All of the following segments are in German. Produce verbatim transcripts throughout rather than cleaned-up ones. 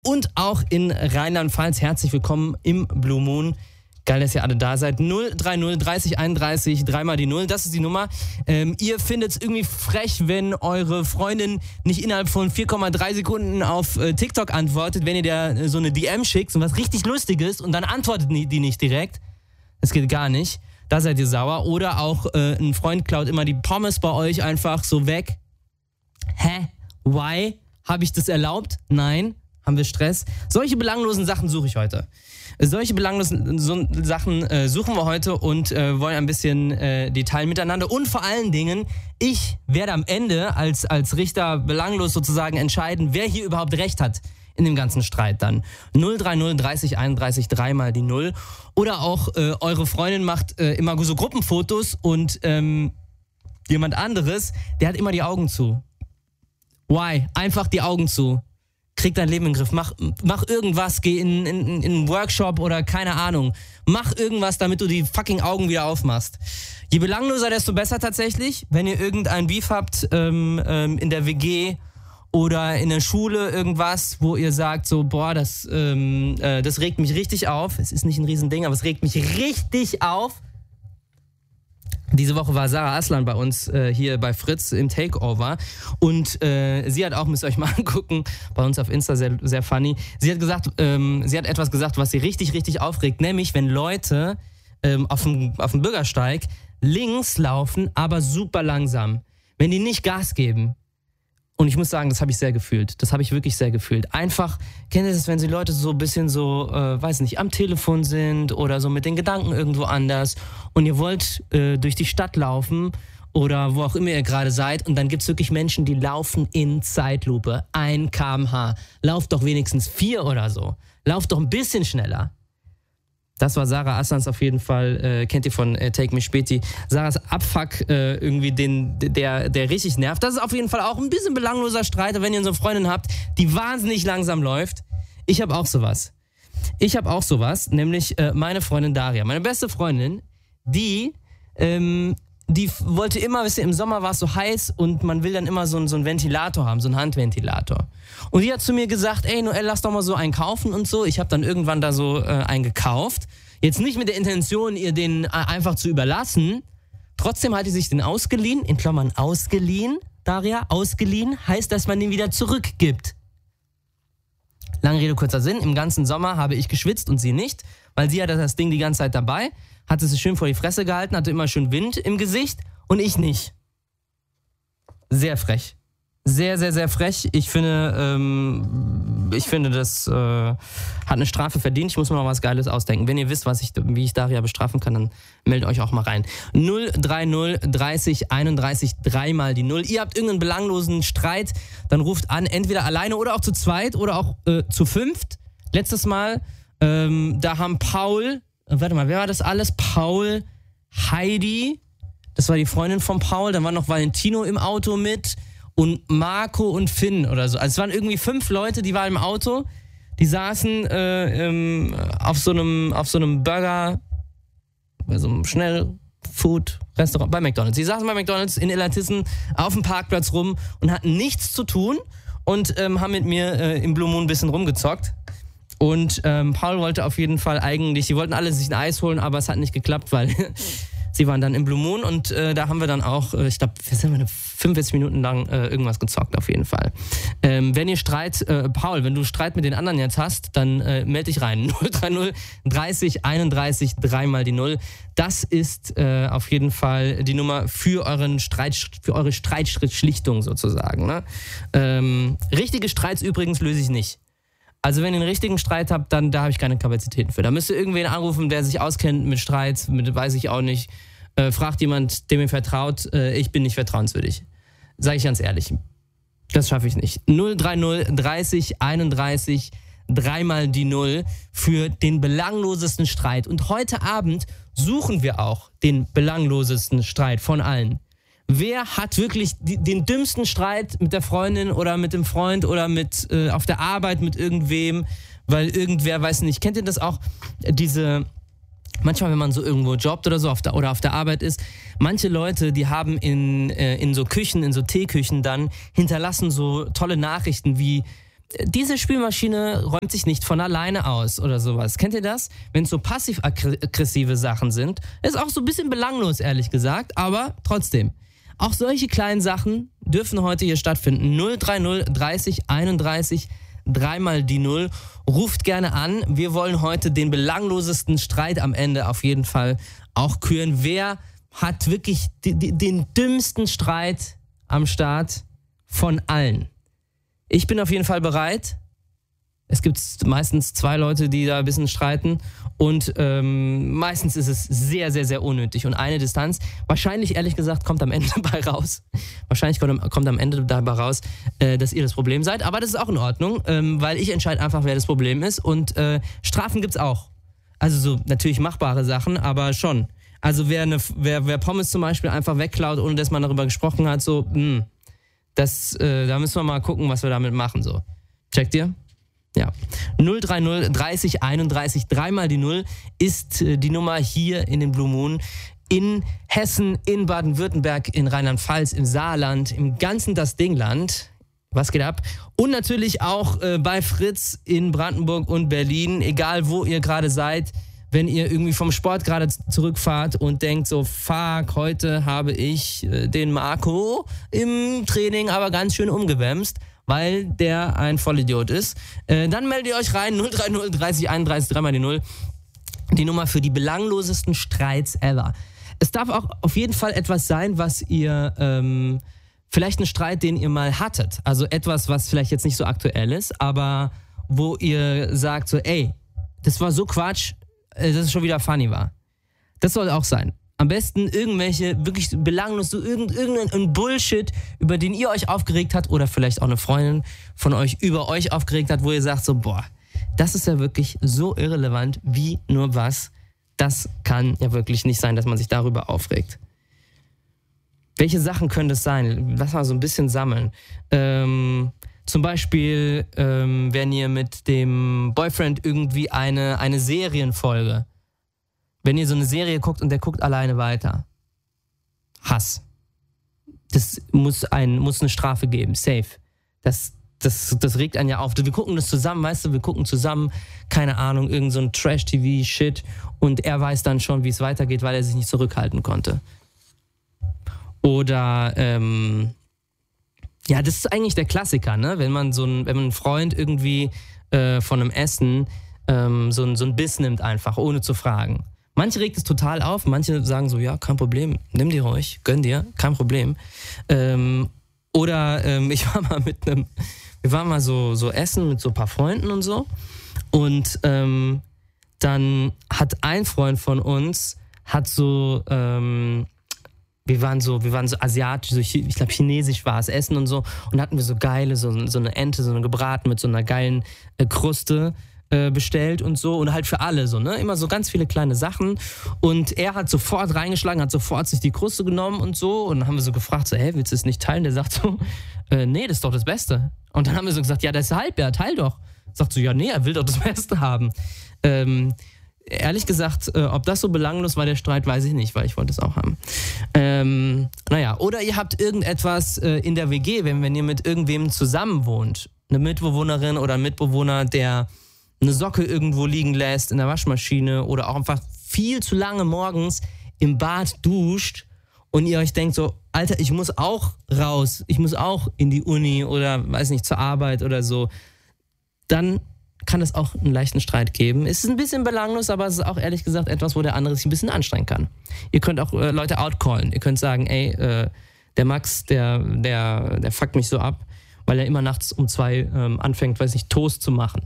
und auch in Rheinland-Pfalz. Herzlich willkommen im Blue Moon. Geil, dass ihr alle da seid. null drei null dreißig einunddreißig, dreimal die Null, das ist die Nummer. Ähm, ihr findet es irgendwie frech, wenn eure Freundin nicht innerhalb von vier Komma drei Sekunden auf äh, TikTok antwortet, wenn ihr der äh, so eine D M schickt, so was richtig Lustiges und dann antwortet die nicht direkt. Das geht gar nicht. Da seid ihr sauer. Oder auch äh, ein Freund klaut immer die Pommes bei euch einfach so weg. Hä? Why? Habe ich das erlaubt? Nein. Haben wir Stress? Solche belanglosen Sachen suche ich heute. Solche belanglosen so Sachen äh, suchen wir heute und äh, wollen ein bisschen äh, Detail miteinander. Und vor allen Dingen, ich werde am Ende als, als Richter belanglos sozusagen entscheiden, wer hier überhaupt recht hat in dem ganzen Streit dann. null drei null dreißig einunddreißig, dreimal die Null. Oder auch äh, eure Freundin macht äh, immer so Gruppenfotos und ähm, jemand anderes, der hat immer die Augen zu. Why? Einfach die Augen zu. Krieg dein Leben in den Griff. Mach, mach irgendwas, geh in, in, in einen Workshop oder keine Ahnung. Mach irgendwas, damit du die fucking Augen wieder aufmachst. Je belangloser, desto besser tatsächlich. Wenn ihr irgendein Beef habt ähm, ähm, in der W G oder in der Schule irgendwas, wo ihr sagt so, boah, das, ähm, äh, das regt mich richtig auf. Es ist nicht ein Riesending, aber es regt mich richtig auf. Diese Woche war Sarah Aslan bei uns äh, hier bei Fritz im Takeover und äh, sie hat auch, müsst ihr euch mal angucken, bei uns auf Insta sehr, sehr funny. Sie hat gesagt, ähm, sie hat etwas gesagt, was sie richtig, richtig aufregt, nämlich wenn Leute ähm, auf dem, auf dem Bürgersteig links laufen, aber super langsam. Wenn die nicht Gas geben. Und ich muss sagen, das habe ich sehr gefühlt. Das habe ich wirklich sehr gefühlt. Einfach, kennt ihr das, wenn die Leute so ein bisschen so, äh, weiß nicht, am Telefon sind oder so mit den Gedanken irgendwo anders und ihr wollt äh, durch die Stadt laufen oder wo auch immer ihr gerade seid und dann gibt es wirklich Menschen, die laufen in Zeitlupe. ein Kilometer pro Stunde. Lauft doch wenigstens vier oder so. Lauft doch ein bisschen schneller. Das war Sarah Aslans auf jeden Fall, äh, kennt ihr von äh, Take Me Späti. Sarahs Abfuck äh, irgendwie, den, der, der richtig nervt. Das ist auf jeden Fall auch ein bisschen belangloser Streit, wenn ihr so eine Freundin habt, die wahnsinnig langsam läuft. Ich habe auch sowas. Ich habe auch sowas, nämlich äh, meine Freundin Daria. Meine beste Freundin, die, ähm, die wollte immer, wisst ihr, im Sommer war es so heiß und man will dann immer so, so einen Ventilator haben, so einen Handventilator. Und die hat zu mir gesagt, ey Noel, lass doch mal so einen kaufen und so. Ich habe dann irgendwann da so äh, einen gekauft. Jetzt nicht mit der Intention, ihr den äh, einfach zu überlassen. Trotzdem hat die sich den ausgeliehen, in Klammern ausgeliehen, Daria, ausgeliehen, heißt, dass man den wieder zurückgibt. Lange Rede, kurzer Sinn, im ganzen Sommer habe ich geschwitzt und sie nicht, weil sie hatte das Ding die ganze Zeit dabei, hatte sich schön vor die Fresse gehalten, hatte immer schön Wind im Gesicht und ich nicht. Sehr frech. Sehr, sehr, sehr frech. Ich finde, ähm, ich finde, das äh, hat eine Strafe verdient. Ich muss mir noch was Geiles ausdenken. Wenn ihr wisst, was ich, wie ich Daria bestrafen kann, dann meldet euch auch mal rein. null drei null dreißig einunddreißig, dreimal die Null. Ihr habt irgendeinen belanglosen Streit, dann ruft an, entweder alleine oder auch zu zweit oder auch äh, zu fünft. Letztes Mal, ähm, da haben Paul, äh, warte mal, wer war das alles? Paul, Heidi, das war die Freundin von Paul, dann war noch Valentino im Auto mit. Und Marco und Finn oder so. Also es waren irgendwie fünf Leute, die waren im Auto, die saßen äh, ähm, auf so einem auf so einem Burger, bei so einem Schnellfood-Restaurant, bei McDonald's. Die saßen bei McDonald's in Illertissen auf dem Parkplatz rum und hatten nichts zu tun und ähm, haben mit mir äh, im Blue Moon ein bisschen rumgezockt. Und ähm, Paul wollte auf jeden Fall eigentlich, die wollten alle sich ein Eis holen, aber es hat nicht geklappt, weil sie waren dann im Blue Moon und äh, da haben wir dann auch, äh, ich glaube, wir sind fünfundvierzig Minuten lang äh, irgendwas gezockt auf jeden Fall. Ähm, wenn ihr Streit, äh, Paul, wenn du Streit mit den anderen jetzt hast, dann äh, melde dich rein. null drei null dreißig einunddreißig, dreimal die Null. Das ist äh, auf jeden Fall die Nummer für euren Streit, für eure Streitschlichtung sozusagen. Ne? Ähm, richtige Streits übrigens löse ich nicht. Also wenn ihr einen richtigen Streit habt, dann da habe ich keine Kapazitäten für. Da müsst ihr irgendwen anrufen, der sich auskennt mit Streits, mit weiß ich auch nicht. Äh, fragt jemand, dem ihr vertraut. Äh, ich bin nicht vertrauenswürdig. Sage ich ganz ehrlich. Das schaffe ich nicht. null drei null dreißig einunddreißig, dreimal die Null für den belanglosesten Streit. Und heute Abend suchen wir auch den belanglosesten Streit von allen. Wer hat wirklich die, den dümmsten Streit mit der Freundin oder mit dem Freund oder mit äh, auf der Arbeit mit irgendwem, weil irgendwer, weiß nicht, kennt ihr das auch, diese, manchmal wenn man so irgendwo jobbt oder so auf der, oder auf der Arbeit ist, manche Leute, die haben in, äh, in so Küchen, in so Teeküchen dann, hinterlassen so tolle Nachrichten wie, diese Spülmaschine räumt sich nicht von alleine aus oder sowas. Kennt ihr das? Wenn es so passiv-aggressive Sachen sind. Ist auch so ein bisschen belanglos, ehrlich gesagt, aber trotzdem. Auch solche kleinen Sachen dürfen heute hier stattfinden. null drei null dreißig einunddreißig dreimal die Null. Ruft gerne an. Wir wollen heute den belanglosesten Streit am Ende auf jeden Fall auch küren. Wer hat wirklich d- d- den dümmsten Streit am Start von allen? Ich bin auf jeden Fall bereit. Es gibt meistens zwei Leute, die da ein bisschen streiten und ähm, meistens ist es sehr, sehr, sehr unnötig und eine Distanz. Wahrscheinlich, ehrlich gesagt, kommt am Ende dabei raus. Wahrscheinlich kommt, kommt am Ende dabei raus, äh, dass ihr das Problem seid, aber das ist auch in Ordnung, ähm, weil ich entscheide einfach, wer das Problem ist und äh, Strafen gibt's auch. Also so natürlich machbare Sachen, aber schon. Also wer, eine, wer, wer Pommes zum Beispiel einfach wegklaut, ohne dass man darüber gesprochen hat, so, mh, das, äh, da müssen wir mal gucken, was wir damit machen, so. Checkt ihr? Ja. null drei null dreißig einunddreißig dreimal die Null ist äh, die Nummer hier in den Blue Moon. In Hessen, in Baden-Württemberg, in Rheinland-Pfalz, im Saarland, im ganzen das Dingland. Was geht ab? Und natürlich auch äh, bei Fritz in Brandenburg und Berlin, egal wo ihr gerade seid, wenn ihr irgendwie vom Sport gerade zurückfahrt und denkt so, fuck, heute habe ich äh, den Marco im Training aber ganz schön umgewämst, weil der ein Vollidiot ist. Äh, dann meldet ihr euch rein, null drei null dreißig einunddreißig dreimal die Null. Die Nummer für die belanglosesten Streits ever. Es darf auch auf jeden Fall etwas sein, was ihr, ähm, vielleicht ein Streit, den ihr mal hattet. Also etwas, was vielleicht jetzt nicht so aktuell ist, aber wo ihr sagt so, ey, das war so Quatsch, äh, dass es schon wieder funny war. Das soll auch sein. Am besten irgendwelche wirklich belanglos, so irgend, irgendein Bullshit, über den ihr euch aufgeregt habt oder vielleicht auch eine Freundin von euch über euch aufgeregt hat, wo ihr sagt so, boah, das ist ja wirklich so irrelevant wie nur was. Das kann ja wirklich nicht sein, dass man sich darüber aufregt. Welche Sachen können das sein? Lass mal so ein bisschen sammeln. Ähm, zum Beispiel, ähm, wenn ihr mit dem Boyfriend irgendwie eine, eine Serienfolge, wenn ihr so eine Serie guckt und der guckt alleine weiter. Hass. Das muss, ein, muss eine Strafe geben, safe. Das, das, das regt einen ja auf. Wir gucken das zusammen, weißt du, wir gucken zusammen, keine Ahnung, irgend so ein Trash-T V-Shit und er weiß dann schon, wie es weitergeht, weil er sich nicht zurückhalten konnte. Oder, ähm, ja, das ist eigentlich der Klassiker, ne? Wenn man so ein, wenn man einen Freund irgendwie äh, von einem Essen ähm, so, ein, so ein Biss nimmt einfach, ohne zu fragen. Manche regt es total auf, manche sagen so, ja, kein Problem, nimm dir ruhig, gönn dir, kein Problem. Ähm, oder ähm, ich war mal mit einem, wir waren mal so, so essen mit so ein paar Freunden und so und ähm, dann hat ein Freund von uns, hat so, ähm, wir waren so, wir waren so asiatisch, so, ich glaube chinesisch war es, Essen und so und hatten wir so geile, so, so eine Ente, so eine gebraten mit so einer geilen äh, Kruste bestellt und so und halt für alle so, ne? Immer so ganz viele kleine Sachen und er hat sofort reingeschlagen, hat sofort sich die Kruste genommen und so und dann haben wir so gefragt, so, hey, willst du es nicht teilen? Der sagt so, äh, nee, das ist doch das Beste. Und dann haben wir so gesagt, ja, deshalb, ja, teil doch. Sagt so, ja, nee, er will doch das Beste haben. Ähm, ehrlich gesagt, äh, ob das so belanglos war, der Streit, weiß ich nicht, weil ich wollte es auch haben. Ähm, naja, oder ihr habt irgendetwas äh, in der W G, wenn, wenn ihr mit irgendwem zusammen wohnt, eine Mitbewohnerin oder ein Mitbewohner, der eine Socke irgendwo liegen lässt in der Waschmaschine oder auch einfach viel zu lange morgens im Bad duscht und ihr euch denkt so, Alter, ich muss auch raus, ich muss auch in die Uni oder, weiß nicht, zur Arbeit oder so, dann kann es auch einen leichten Streit geben. Es ist ein bisschen belanglos, aber es ist auch ehrlich gesagt etwas, wo der andere sich ein bisschen anstrengen kann. Ihr könnt auch äh, Leute outcallen. Ihr könnt sagen, ey, äh, der Max, der, der, der fuckt mich so ab, weil er immer nachts um zwei ähm, anfängt, weiß nicht, Toast zu machen.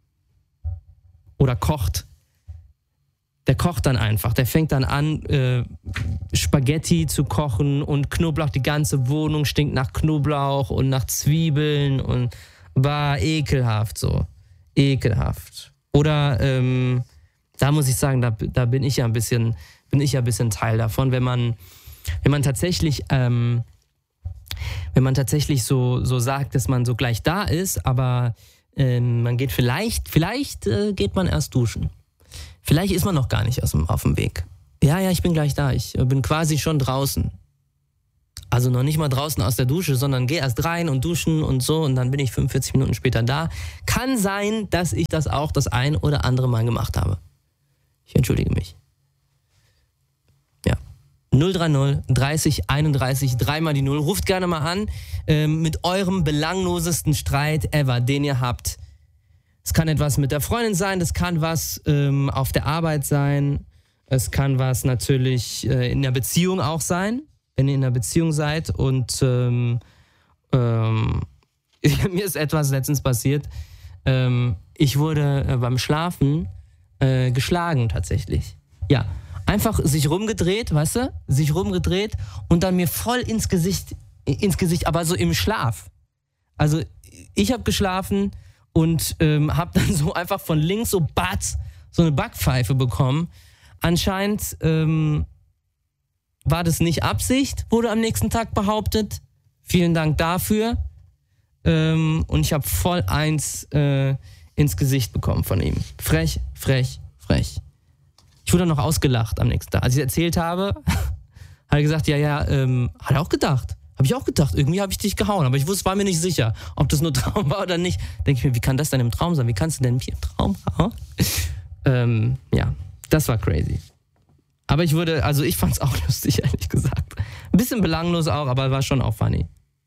Oder kocht. Der kocht dann einfach. Der fängt dann an, äh, Spaghetti zu kochen und Knoblauch. Die ganze Wohnung stinkt nach Knoblauch und nach Zwiebeln und war ekelhaft so. Ekelhaft. Oder, ähm, da muss ich sagen, da, da bin ich ja ein bisschen, bin ich ja ein bisschen Teil davon, wenn man, wenn man tatsächlich, ähm, wenn man tatsächlich so, so sagt, dass man so gleich da ist, aber Ähm, man geht vielleicht, vielleicht äh, geht man erst duschen. Vielleicht ist man noch gar nicht aus dem, auf dem Weg. Ja, ja, ich bin gleich da. Ich äh, bin quasi schon draußen. Also noch nicht mal draußen aus der Dusche, sondern gehe erst rein und duschen und so und dann bin ich fünfundvierzig Minuten später da. Kann sein, dass ich das auch das ein oder andere Mal gemacht habe. Ich entschuldige mich. Ja. null drei null dreißig einunddreißig, dreimal die Null. Ruft gerne mal an ähm, mit eurem belanglosesten Streit ever, den ihr habt. Es kann etwas mit der Freundin sein, das kann was ähm, auf der Arbeit sein, es kann was natürlich äh, in der Beziehung auch sein, wenn ihr in einer Beziehung seid und ähm, ähm, mir ist etwas letztens passiert. Ähm, ich wurde äh, beim Schlafen äh, geschlagen tatsächlich. Ja, einfach sich rumgedreht, weißt du, sich rumgedreht und dann mir voll ins Gesicht, ins Gesicht, aber so im Schlaf. Also ich habe geschlafen und ähm, habe dann so einfach von links so batz, so eine Backpfeife bekommen. Anscheinend ähm, war das nicht Absicht, wurde am nächsten Tag behauptet. Vielen Dank dafür. Ähm, und ich habe voll eins äh, ins Gesicht bekommen von ihm. Frech, frech, frech. Ich wurde noch ausgelacht am nächsten Tag. Als ich es erzählt habe, hat er gesagt, ja, ja, ähm, hat er auch gedacht. Habe ich auch gedacht, irgendwie habe ich dich gehauen, aber ich wusste, war mir nicht sicher, ob das nur Traum war oder nicht. Denke ich mir, wie kann das denn im Traum sein? Wie kannst du denn mich im Traum hauen? ähm, ja, das war crazy. Aber ich wurde, also ich fand es auch lustig, ehrlich gesagt. Ein bisschen belanglos auch, aber war schon auch funny.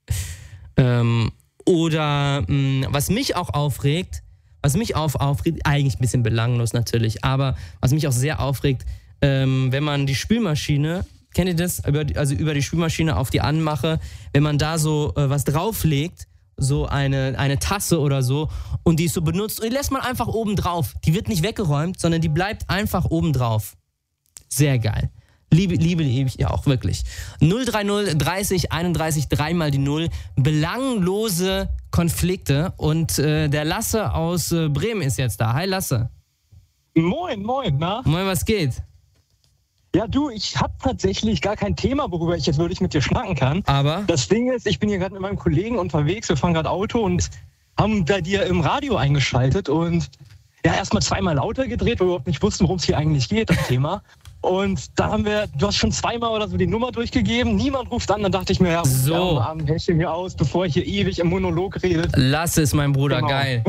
Ähm, oder mh, was mich auch aufregt, was mich auf, aufregt, eigentlich ein bisschen belanglos natürlich, aber was mich auch sehr aufregt, ähm, wenn man die Spülmaschine, kennt ihr das? Über die, also über die Spülmaschine auf die Anmache, wenn man da so äh, was drauflegt, so eine, eine Tasse oder so, und die ist so benutzt und die lässt man einfach oben drauf. Die wird nicht weggeräumt, sondern die bleibt einfach oben drauf. Sehr geil. Liebe, liebe, liebe ich ja auch, wirklich. null drei null dreißig einunddreißig, dreimal die Null. Belanglose Konflikte. Und äh, der Lasse aus äh, Bremen ist jetzt da. Hi Lasse. Moin, moin, na? Moin, was geht? Ja, du, ich habe tatsächlich gar kein Thema, worüber ich jetzt wirklich mit dir schnacken kann. Aber? Das Ding ist, ich bin hier gerade mit meinem Kollegen unterwegs, wir fahren gerade Auto und haben bei dir im Radio eingeschaltet und ja, erstmal zweimal lauter gedreht, weil wir überhaupt nicht wussten, worum es hier eigentlich geht, das Thema. Und da haben wir, du hast schon zweimal oder so die Nummer durchgegeben, niemand ruft an, dann dachte ich mir, ja, so. am Häschen mir aus, bevor ich hier ewig im Monolog rede. Lass es, mein Bruder, Genau. Geil.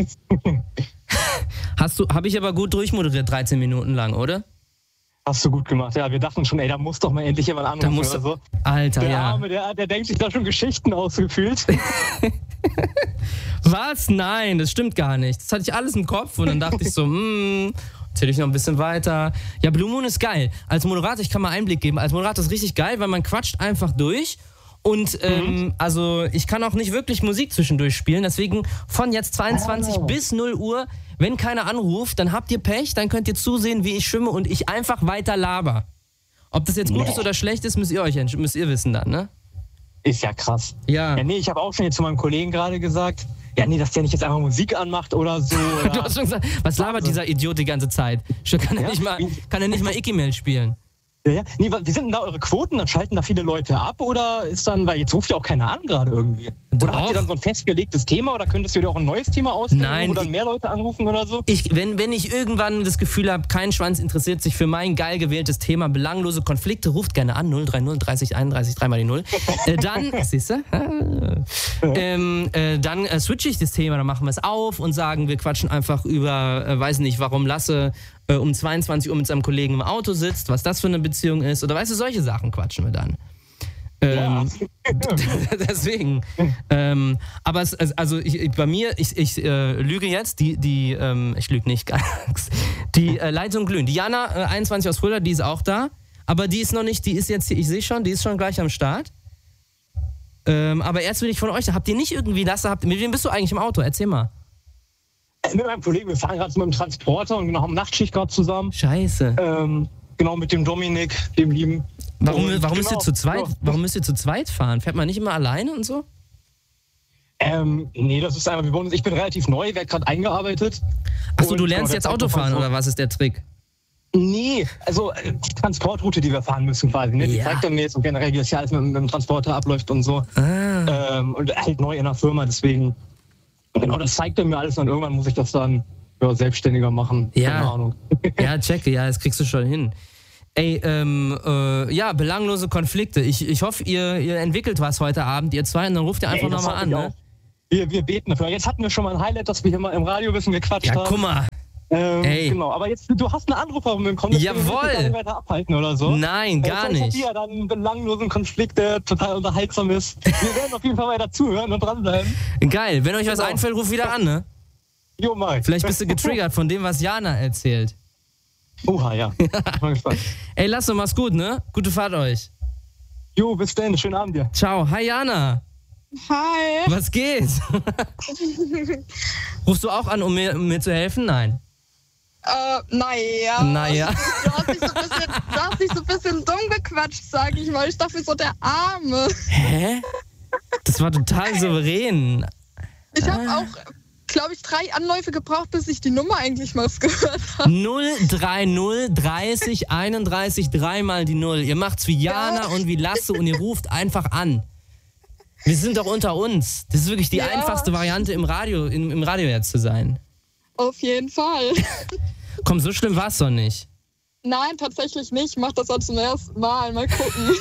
Hast du, habe ich aber gut durchmoderiert, dreizehn Minuten lang, oder? Hast du gut gemacht, ja. Wir dachten schon, ey, da muss doch mal endlich jemand anrufen Da muss, oder so. Alter, Der ja. Arme, der, der denkt sich da schon Geschichten ausgefühlt. Was? Nein, das stimmt gar nicht. Das hatte ich alles im Kopf und dann dachte ich so, hm, erzähl ich noch ein bisschen weiter. Ja, Blue Moon ist geil. Als Moderator, ich kann mal Einblick geben, als Moderator ist richtig geil, weil man quatscht einfach durch. Und ähm, mhm. also ich kann auch nicht wirklich Musik zwischendurch spielen, deswegen von jetzt zweiundzwanzig oh. bis null Uhr, wenn keiner anruft, dann habt ihr Pech, dann könnt ihr zusehen, wie ich schwimme und ich einfach weiter laber. Ob das jetzt gut nee. ist oder schlecht ist, müsst ihr euch müsst ihr wissen dann, ne? Ist ja krass. Ja. Ja, nee, ich habe auch schon jetzt zu meinem Kollegen gerade gesagt, ja, nee, dass der nicht jetzt einfach Musik anmacht oder so. Oder du hast schon gesagt, was labert dieser Idiot die ganze Zeit? Kann er ja? nicht mal, kann er nicht mal Icky-Mail spielen? Ja, ja. Nee, wie sind denn da eure Quoten? Dann schalten da viele Leute ab oder ist dann, weil jetzt ruft ja auch keiner an gerade irgendwie. Oder Doch. habt ihr dann so ein festgelegtes Thema oder könntest du dir auch ein neues Thema ausdenken, Nein, wo dann ich- mehr Leute anrufen oder so? Ich, wenn, wenn ich irgendwann das Gefühl habe, kein Schwanz interessiert sich für mein geil gewähltes Thema belanglose Konflikte, ruft gerne an, null drei null dreißig einunddreißig, dreimal die Null. Äh, dann, siehst du? ähm, äh, dann äh, switche ich das Thema, dann machen wir es auf und sagen, wir quatschen einfach über, äh, weiß nicht, warum Lasse äh, um zweiundzwanzig Uhr mit seinem Kollegen im Auto sitzt, was das für eine Beziehung ist, oder weißt du, solche Sachen quatschen wir dann. Ähm, deswegen. Ähm, aber es, es, also ich, ich, bei mir, ich, ich äh, lüge jetzt, die, die ähm, ich lüge nicht, die äh, Leitungen glühen. Die Jana, äh, einundzwanzig aus Fulda, die ist auch da, aber die ist noch nicht, die ist jetzt hier, ich sehe schon, die ist schon gleich am Start. Ähm, aber erst will ich von euch, habt ihr nicht irgendwie, Lasse, habt, mit wem bist du eigentlich im Auto? Erzähl mal. Mit meinem Kollegen, wir fahren gerade mit dem Transporter und genau, haben Nachtschicht gerade zusammen. Scheiße. Ähm, genau, mit dem Dominik, dem Lieben. Warum, Und warum, müsst ihr genau, zu zweit, ja. warum müsst ihr zu zweit fahren? Fährt man nicht immer alleine und so? Ähm, nee, das ist einfach, wir wohnen, ich bin relativ neu, werde gerade eingearbeitet. Achso, du Und, lernst genau, jetzt der Autofahren Transport- oder was ist der Trick? Nee, also äh, die Transportroute, die wir fahren müssen quasi. Ne? Die Ja. zeigt er mir jetzt und generell, wie das hier alles mit, mit dem Transporter abläuft und so. Ah. Ähm, und halt neu in der Firma, deswegen. Genau, das zeigt er mir alles und irgendwann muss ich das dann ja, selbstständiger machen. Ja. Keine Ahnung. Ja, checke, ja, das kriegst du schon hin. Ey, ähm, äh, ja, belanglose Konflikte. Ich, ich hoffe, ihr, ihr entwickelt was heute Abend, ihr zwei, und dann ruft ihr einfach nochmal an, ne? Wir, wir beten dafür. Jetzt hatten wir schon mal ein Highlight, dass wir hier mal im Radio ein bisschen gequatscht Ja, haben. guck mal. Ähm, Ey. Genau, aber jetzt, du hast eine Anruferin bekommen, deswegen Jawohl. will ich dich nicht weiter abhalten oder so. Nein, gar Jetzt nicht. hat ja dann einen belanglosen Konflikt, der total unterhaltsam ist. Wir werden auf jeden Fall weiter zuhören und dranbleiben. Geil, wenn euch was Genau. einfällt, ruft wieder an, ne? Jo, Mike. Vielleicht bist du getriggert von dem, was Jana erzählt. Oha, ja. Ich bin gespannt. Ey, Lasso, mach's gut, ne? Gute Fahrt euch. Jo, bis dann. Schönen Abend dir. Ciao. Hi, Jana. Hi. Was geht? Rufst du auch an, um mir, um mir zu helfen? Nein. Äh, naja. Naja. Du hast dich so ein bisschen, du hast dich so ein bisschen dumm gequatscht, sag ich mal. Ich dachte, so der Arme. Hä? Das war total souverän. Ich habe auch, glaube ich, drei Anläufe gebraucht, bis ich die Nummer eigentlich mal gehört habe. null drei null dreißig einunddreißig dreimal die Null. Ihr macht's wie Jana Ja. und wie Lasse und ihr ruft einfach an. Wir sind doch unter uns. Das ist wirklich die Ja. einfachste Variante, im Radio, im, im Radio jetzt zu sein. Auf jeden Fall. Komm, so schlimm war's doch nicht. Nein, tatsächlich nicht. Ich mach das auch zum ersten Mal. Mal gucken.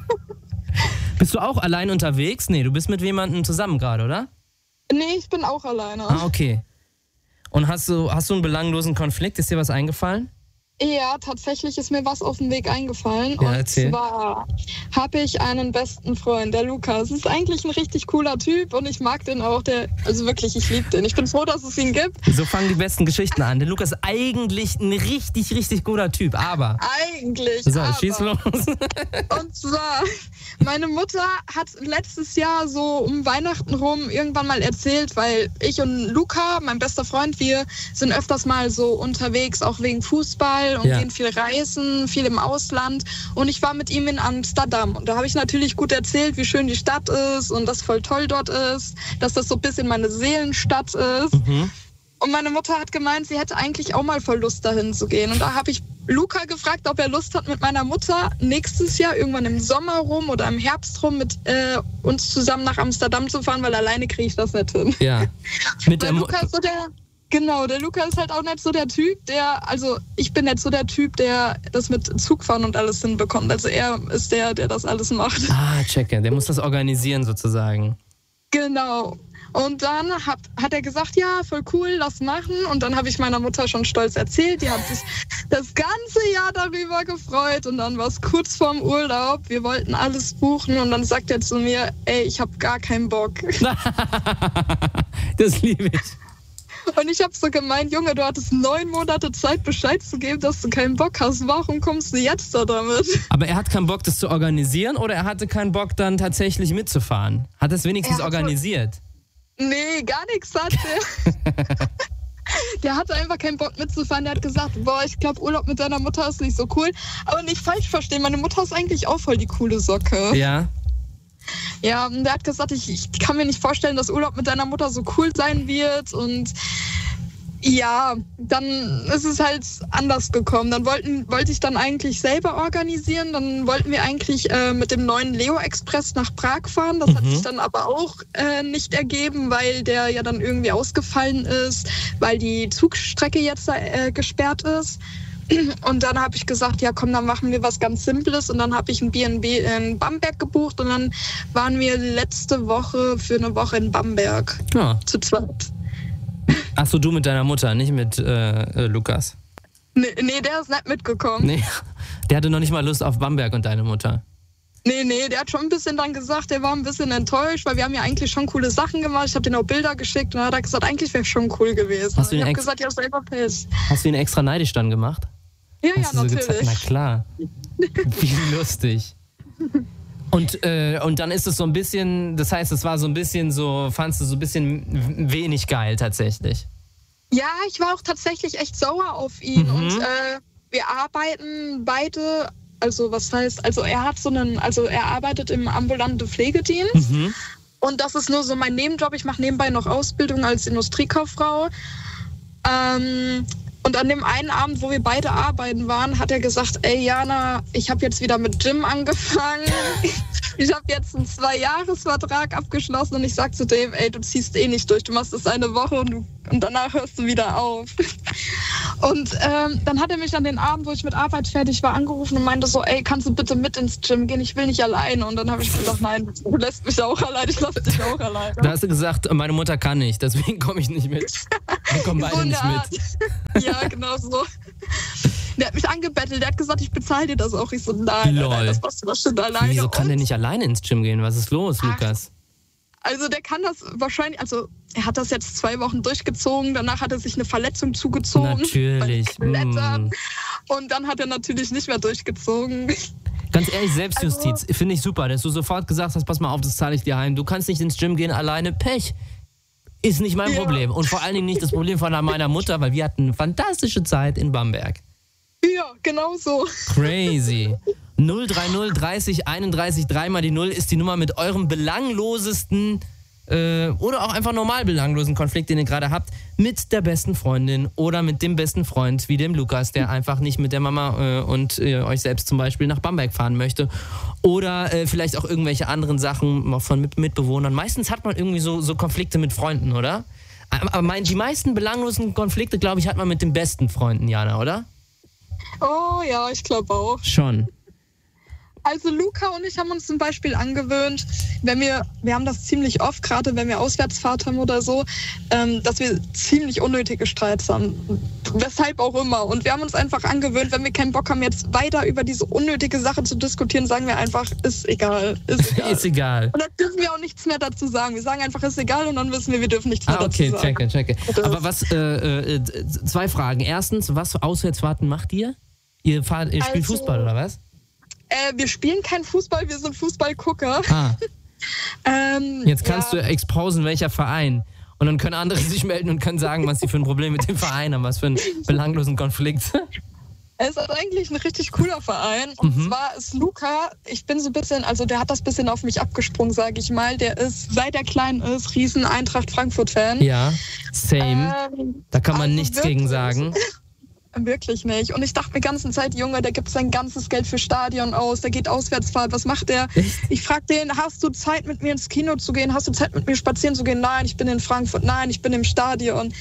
Bist du auch allein unterwegs? Nee, du bist mit jemandem zusammen gerade, oder? Nee, ich bin auch alleine. Ah, okay. Und hast du, hast du einen belanglosen Konflikt? Ist dir was eingefallen? Ja, tatsächlich ist mir was auf dem Weg eingefallen. Ja, und erzähl. zwar habe ich einen besten Freund, der Lukas. Ist eigentlich ein richtig cooler Typ und ich mag den auch. Der, also wirklich, ich liebe den. Ich bin froh, dass es ihn gibt. So fangen die besten Geschichten an. Der Lukas ist eigentlich ein richtig, richtig guter Typ, aber... Eigentlich. So, aber. schieß los. Und zwar, meine Mutter hat letztes Jahr so um Weihnachten rum irgendwann mal erzählt, weil ich und Luca, mein bester Freund, wir sind öfters mal so unterwegs, auch wegen Fußball und Ja. gehen viel reisen, viel im Ausland. Und ich war mit ihm in Amsterdam und da habe ich natürlich gut erzählt, wie schön die Stadt ist und dass voll toll dort ist, dass das so ein bisschen meine Seelenstadt ist. Mhm. Und meine Mutter hat gemeint, sie hätte eigentlich auch mal voll Lust, dahin zu gehen. Und da habe ich Luca gefragt, ob er Lust hat, mit meiner Mutter nächstes Jahr, irgendwann im Sommer rum oder im Herbst rum, mit äh, uns zusammen nach Amsterdam zu fahren, weil alleine kriege ich das nicht hin. Ja. Mit der Weil Mu- Luca ist so der, genau, der Luca ist halt auch nicht so der Typ, der, also ich bin nicht so der Typ, der das mit Zugfahren und alles hinbekommt. Also er ist der, der das alles macht. Ah, checke. Der muss das organisieren sozusagen. Genau. Und dann hat, hat er gesagt, ja, voll cool, lass machen. Und dann habe ich meiner Mutter schon stolz erzählt. Die hat sich das ganze Jahr darüber gefreut. Und dann war es kurz vorm Urlaub. Wir wollten alles buchen. Und dann sagt er zu mir, ey, ich habe gar keinen Bock. Das liebe ich. Und ich habe so gemeint, Junge, du hattest neun Monate Zeit, Bescheid zu geben, dass du keinen Bock hast. Warum kommst du jetzt da damit? Aber er hat keinen Bock, das zu organisieren, oder er hatte keinen Bock, dann tatsächlich mitzufahren? Hat er es wenigstens Er hatte- organisiert? Nee, gar nichts hat der. Der hatte einfach keinen Bock mitzufahren. Der hat gesagt, boah, ich glaube, Urlaub mit deiner Mutter ist nicht so cool. Aber nicht falsch verstehen, meine Mutter ist eigentlich auch voll die coole Socke. Ja. Ja, und der hat gesagt, ich, ich kann mir nicht vorstellen, dass Urlaub mit deiner Mutter so cool sein wird. Und ja, dann ist es halt anders gekommen. Dann wollten, wollte ich dann eigentlich selber organisieren. Dann wollten wir eigentlich äh, mit dem neuen Leo Express nach Prag fahren. Das hat Mhm. sich dann aber auch äh, nicht ergeben, weil der ja dann irgendwie ausgefallen ist, weil die Zugstrecke jetzt äh, gesperrt ist. Und dann habe ich gesagt, ja komm, dann machen wir was ganz Simples. Und dann habe ich ein B und B in Bamberg gebucht. Und dann waren wir letzte Woche für eine Woche in Bamberg Ja. zu zweit. Achso, du mit deiner Mutter, nicht mit äh, äh, Lukas. Nee, nee, der ist nicht mitgekommen. Nee. Der hatte noch nicht mal Lust auf Bamberg und deine Mutter. Nee, nee, der hat schon ein bisschen dann gesagt, der war ein bisschen enttäuscht, weil wir haben ja eigentlich schon coole Sachen gemacht. Ich habe denen auch Bilder geschickt und dann hat er gesagt, eigentlich wäre schon cool gewesen. Hast du ich ihn habe ex- gesagt, ja, selber Pech. Hast du ihn extra neidisch dann gemacht? Ja, ja, Hast du so gezeigt? Na natürlich. klar. Wie lustig. Und, äh, und dann ist es so ein bisschen, das heißt, es war so ein bisschen so, fandst du so ein bisschen wenig geil tatsächlich. Ja, ich war auch tatsächlich echt sauer auf ihn. Mhm. Und äh, wir arbeiten beide, also was heißt, also er hat so einen, also er arbeitet im ambulanten Pflegedienst. Mhm. Und das ist nur so mein Nebenjob. Ich mache nebenbei noch Ausbildung als Industriekauffrau. Ähm, und an dem einen Abend, wo wir beide arbeiten waren, hat er gesagt, ey Jana, ich habe jetzt wieder mit Gym angefangen. Ich habe jetzt einen Zwei-Jahres-Vertrag abgeschlossen und ich sag zu dem, ey, du ziehst eh nicht durch. Du machst das eine Woche und, du, und danach hörst du wieder auf. Und ähm, dann hat er mich an den Abend, wo ich mit Arbeit fertig war, angerufen und meinte so, ey, kannst du bitte mit ins Gym gehen? Ich will nicht alleine. Und dann habe ich gesagt, nein, du lässt mich auch allein, ich lasse dich auch alleine. Da hast du gesagt, meine Mutter kann nicht, deswegen komme ich nicht mit. Wir kommen beide so nicht Art. mit. Ja, genau so. Der hat mich angebettelt, der hat gesagt, ich bezahle dir das auch. Ich so, nein, nein, nein, das machst du bestimmt alleine. Wieso kann und der nicht alleine ins Gym gehen? Was ist los, Ach, Lukas? Also der kann das wahrscheinlich, also er hat das jetzt zwei Wochen durchgezogen, danach hat er sich eine Verletzung zugezogen. Natürlich. Klettern. Mm. Und dann hat er natürlich nicht mehr durchgezogen. Ganz ehrlich, Selbstjustiz, also, finde ich super, dass du sofort gesagt hast, pass mal auf, das zahle ich dir heim. Du kannst nicht ins Gym gehen alleine, Pech. Ist nicht mein ja. Problem. Und vor allen Dingen nicht das Problem von meiner Mutter, weil wir hatten eine fantastische Zeit in Bamberg. Ja, genau so. Crazy. null drei null dreißig einunddreißig, dreimal die null ist die Nummer mit eurem belanglosesten äh, oder auch einfach normal belanglosen Konflikt, den ihr gerade habt, mit der besten Freundin oder mit dem besten Freund, wie dem Lukas, der einfach nicht mit der Mama äh, und äh, euch selbst zum Beispiel nach Bamberg fahren möchte. Oder äh, vielleicht auch irgendwelche anderen Sachen von mit Mitbewohnern. Meistens hat man irgendwie so, so Konflikte mit Freunden, oder? Aber mein, die meisten belanglosen Konflikte, glaube ich, hat man mit den besten Freunden, Jana, oder? Oh ja, ich glaube auch. Schon. Also Luca und ich haben uns zum Beispiel angewöhnt, wenn wir, wir haben das ziemlich oft, gerade wenn wir Auswärtsfahrt haben oder so, ähm, dass wir ziemlich unnötige Streits haben. Weshalb auch immer. Und wir haben uns einfach angewöhnt, wenn wir keinen Bock haben, jetzt weiter über diese unnötige Sache zu diskutieren, sagen wir einfach, ist egal, ist egal. Ist egal. Und dann dürfen wir auch nichts mehr dazu sagen. Wir sagen einfach, ist egal und dann wissen wir, wir dürfen nichts mehr ah, okay, dazu sagen. Okay, checke, checke. Aber was, äh, äh, zwei Fragen. Erstens, was für Auswärtsfahrten macht ihr? Ihr, fahrt, ihr spielt also, Fußball oder was? Äh, wir spielen keinen Fußball, wir sind Fußballgucker. Ah. ähm, Jetzt kannst ja. du exposen, welcher Verein. Und dann können andere sich melden und können sagen, was sie für ein Problem mit dem Verein haben, was für einen belanglosen Konflikt. Es ist eigentlich ein richtig cooler Verein. Und mhm. zwar ist Luca, ich bin so ein bisschen, also der hat das bisschen auf mich abgesprungen, sage ich mal. Der ist, seit er klein ist, riesen Eintracht Frankfurt-Fan. Ja, same. Ähm, da kann man also nichts wirklich gegen sagen. Wirklich nicht. Und ich dachte mir die ganze Zeit, Junge, der gibt sein ganzes Geld für Stadion aus, der geht Auswärtsfahrt, was macht der? Echt? Ich frag den, hast du Zeit mit mir ins Kino zu gehen? Hast du Zeit mit mir spazieren zu gehen? Nein, ich bin in Frankfurt. Nein, ich bin im Stadion.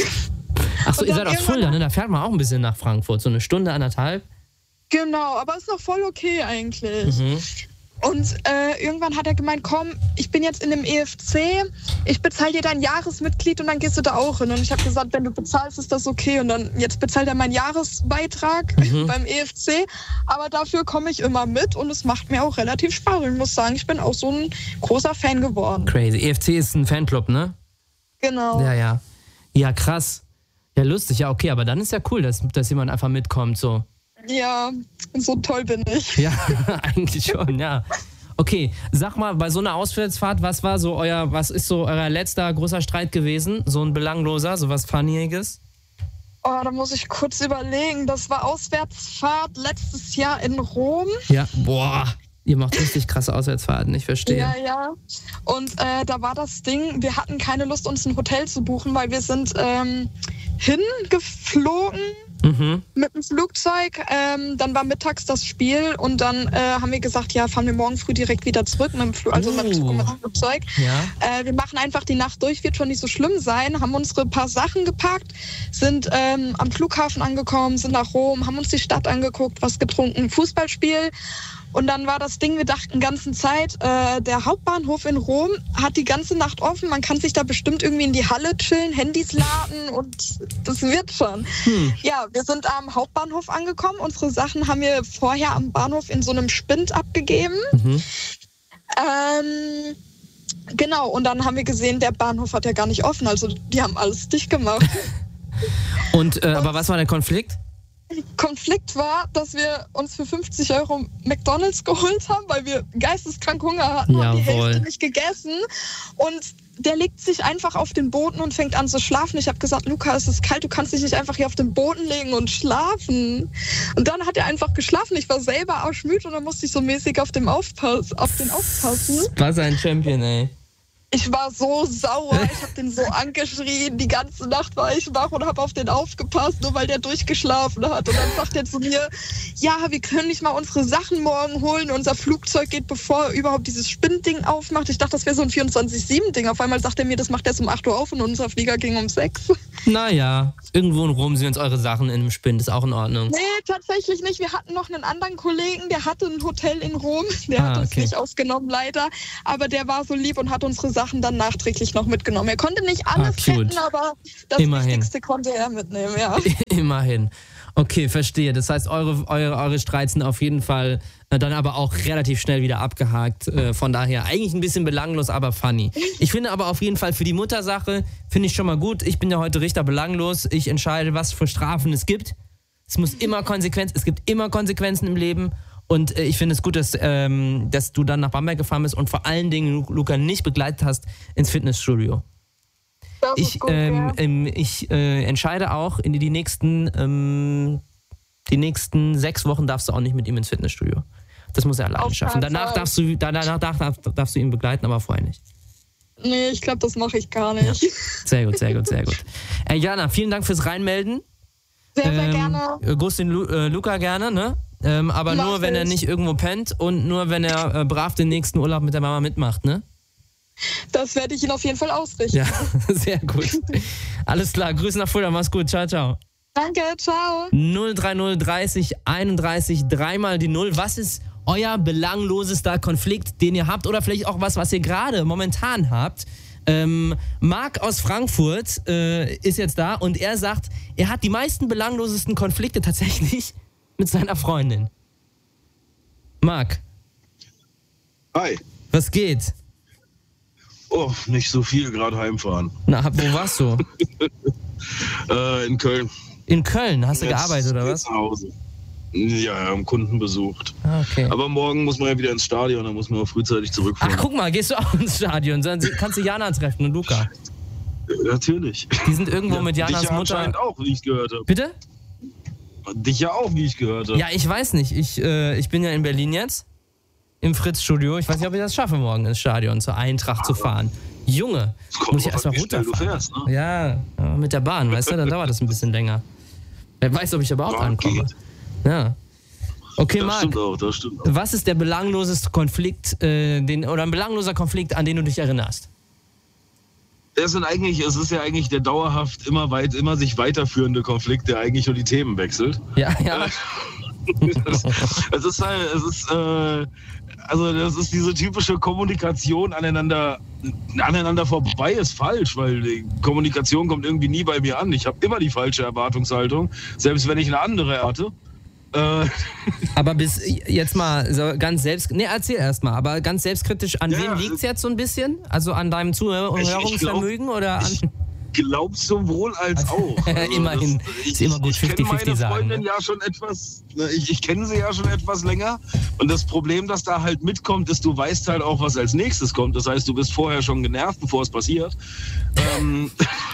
Achso, ihr seid aus Fulda, ne? Da fährt man auch ein bisschen nach Frankfurt, so eine Stunde, anderthalb. Genau, aber ist noch voll okay eigentlich. Mhm. Und äh, irgendwann hat er gemeint, komm, ich bin jetzt in dem E F C, ich bezahle dir dein Jahresmitglied und dann gehst du da auch hin. Und ich habe gesagt, wenn du bezahlst, ist das okay. Und dann jetzt bezahlt er meinen Jahresbeitrag mhm. beim E F C. Aber dafür komme ich immer mit und es macht mir auch relativ Spaß. Ich muss sagen, ich bin auch so ein großer Fan geworden. Crazy. E F C ist ein Fanclub, ne? Genau. Ja, ja. Ja, krass. Ja, lustig. Ja, okay, aber dann ist ja cool, dass, dass jemand einfach mitkommt, so. Ja, so toll bin ich. Ja, eigentlich schon, ja. Okay, sag mal, bei so einer Auswärtsfahrt, was war so euer, was ist so euer letzter großer Streit gewesen? So ein belangloser, so was Funniges? Oh, da muss ich kurz überlegen. Das war Auswärtsfahrt letztes Jahr in Rom. Ja, boah, ihr macht richtig krasse Auswärtsfahrten, ich verstehe. Ja, ja. Und äh, da war das Ding, wir hatten keine Lust, uns ein Hotel zu buchen, weil wir sind ähm, hingeflogen. Mhm. Mit dem Flugzeug, ähm, dann war mittags das Spiel und dann äh, haben wir gesagt, ja, fahren wir morgen früh direkt wieder zurück mit dem Flug, also uh. mit dem Zug und mit dem Flugzeug. Ja. Äh, wir machen einfach die Nacht durch, wird schon nicht so schlimm sein, haben unsere paar Sachen gepackt, sind ähm, am Flughafen angekommen, sind nach Rom, haben uns die Stadt angeguckt, was getrunken, Fußballspiel. Und dann war das Ding, wir dachten die ganze Zeit, äh, der Hauptbahnhof in Rom hat die ganze Nacht offen. Man kann sich da bestimmt irgendwie in die Halle chillen, Handys laden und das wird schon. Hm. Ja, wir sind am Hauptbahnhof angekommen. Unsere Sachen haben wir vorher am Bahnhof in so einem Spind abgegeben. Mhm. Ähm, genau, und dann haben wir gesehen, der Bahnhof hat ja gar nicht offen. Also die haben alles dicht gemacht. und, äh, und aber was war der Konflikt? Konflikt war, dass wir uns für fünfzig Euro McDonald's geholt haben, weil wir geisteskrank Hunger hatten und die Hälfte nicht gegessen. Und der legt sich einfach auf den Boden und fängt an zu schlafen. Ich habe gesagt, Luca, es ist kalt, du kannst dich nicht einfach hier auf den Boden legen und schlafen. Und dann hat er einfach geschlafen. Ich war selber arschmüde und dann musste ich so mäßig auf, dem Aufpass, auf den aufpassen. Was ein Champion, ey. Ich war so sauer, ich habe den so angeschrien, die ganze Nacht war ich wach und habe auf den aufgepasst, nur weil der durchgeschlafen hat. Und dann sagt er zu mir, ja, wir können nicht mal unsere Sachen morgen holen, unser Flugzeug geht, bevor er überhaupt dieses Spinnding aufmacht. Ich dachte, das wäre so ein vierundzwanzig sieben Ding. Auf einmal sagt er mir, das macht erst um acht Uhr auf und unser Flieger ging um sechs. Naja, irgendwo in Rom sind uns eure Sachen in dem Spind, ist auch in Ordnung. Nee, tatsächlich nicht. Wir hatten noch einen anderen Kollegen, der hatte ein Hotel in Rom. Der Ah, hat uns okay. nicht ausgenommen, leider. Aber der war so lieb und hat unsere Sachen dann nachträglich noch mitgenommen. Er konnte nicht alles Ah, cute. retten, aber das Immerhin. Wichtigste konnte er mitnehmen, ja. Immerhin. Okay, verstehe. Das heißt, eure, eure, eure Streits sind auf jeden Fall äh, dann aber auch relativ schnell wieder abgehakt. Äh, von daher eigentlich ein bisschen belanglos, aber funny. Ich finde aber auf jeden Fall für die Muttersache, finde ich schon mal gut. Ich bin ja heute Richter belanglos. Ich entscheide, was für Strafen es gibt. Es muss immer Konsequenz, es gibt immer Konsequenzen im Leben. Und äh, ich finde es gut, dass, ähm, dass du dann nach Bamberg gefahren bist und vor allen Dingen Lu- Luca nicht begleitet hast ins Fitnessstudio. Das Ich, ist gut, ähm, ja. ähm, ich äh, entscheide auch, in die, die nächsten ähm, die nächsten sechs Wochen darfst du auch nicht mit ihm ins Fitnessstudio. Das muss er alleine Auf schaffen. keinen Danach Fall. darfst du, danach darfst, darfst du ihn begleiten, aber vorher nicht. Nee, ich glaube, das mache ich gar nicht. Sehr gut, sehr gut, sehr gut. Äh, Jana, vielen Dank fürs Reinmelden. Sehr, sehr Ähm, gerne. äh, Grüß den Lu äh, Luca gerne, ne? Ähm, aber Mach nur, wenn er ich. nicht irgendwo pennt und nur, wenn er äh, brav den nächsten Urlaub mit der Mama mitmacht, ne? Das werde ich Ihnen auf jeden Fall ausrichten. Ja, sehr gut. Alles klar, Grüße nach Fulda, mach's gut, ciao, ciao. Danke, ciao. null drei null dreißig einunddreißig, dreimal die Null. Was ist euer belanglosester Konflikt, den ihr habt? Oder vielleicht auch was, was ihr gerade momentan habt? Ähm, Marc aus Frankfurt äh, ist jetzt da und er sagt, er hat die meisten belanglosesten Konflikte tatsächlich mit seiner Freundin. Marc, Hi. was geht? Oh, nicht so viel, gerade heimfahren. Na, wo warst du? Äh, in Köln. In Köln, hast du Jetzt- gearbeitet oder jetzt was? Nach Hause. Ja, ja, haben Kunden besucht. Ah, okay. Aber morgen muss man ja wieder ins Stadion, dann muss man auch frühzeitig zurückfahren. Ach, guck mal, gehst du auch ins Stadion? Dann kannst du Jana treffen und Luca. Äh, Natürlich. Die sind irgendwo mit Janas Dich ja Mutter. anscheinend auch, wie ich gehört habe. Bitte? Dich ja auch, wie ich gehört habe. Ja, ich weiß nicht. Ich, äh, ich bin ja in Berlin jetzt. Im Fritz-Studio. Ich weiß nicht, ob ich das schaffe, morgen ins Stadion zur Eintracht zu fahren. Junge, Kommt muss ich drauf erstmal an, wie schnell du runterfahren. fährst, ne? Ja, ja, mit der Bahn, weißt du, dann dauert das ein bisschen länger. Wer weiß, ob ich überhaupt Ja, ankomme. geht. Ja. Okay, Das Marc, stimmt auch, das stimmt auch. was ist der belangloseste Konflikt, äh, den, oder ein belangloser Konflikt, an den du dich erinnerst? Es sind eigentlich, es ist ja eigentlich der dauerhaft immer weit, immer sich weiterführende Konflikt, der eigentlich nur die Themen wechselt. Ja, ja. es, es ist halt, es ist, äh, also das ist diese typische Kommunikation aneinander, aneinander vorbei ist falsch, weil die Kommunikation kommt irgendwie nie bei mir an. Ich habe immer die falsche Erwartungshaltung, selbst wenn ich eine andere hatte. Äh, Aber bis jetzt mal so ganz selbst. Nee, erzähl erst mal, aber ganz selbstkritisch, an Ja, wem liegt es jetzt so ein bisschen? Also an deinem Zuhörungsvermögen oder an. Glaubt sowohl als auch. Also Immerhin. das- Ist immer gut, ich kenne fünfzig fünfzig meine sagen, Freundin ne? ja schon etwas, ne, ich, ich kenne sie ja schon etwas länger. Und das Problem, das da halt mitkommt, ist, du weißt halt auch, was als nächstes kommt. Das heißt, du bist vorher schon genervt, bevor es passiert. ähm,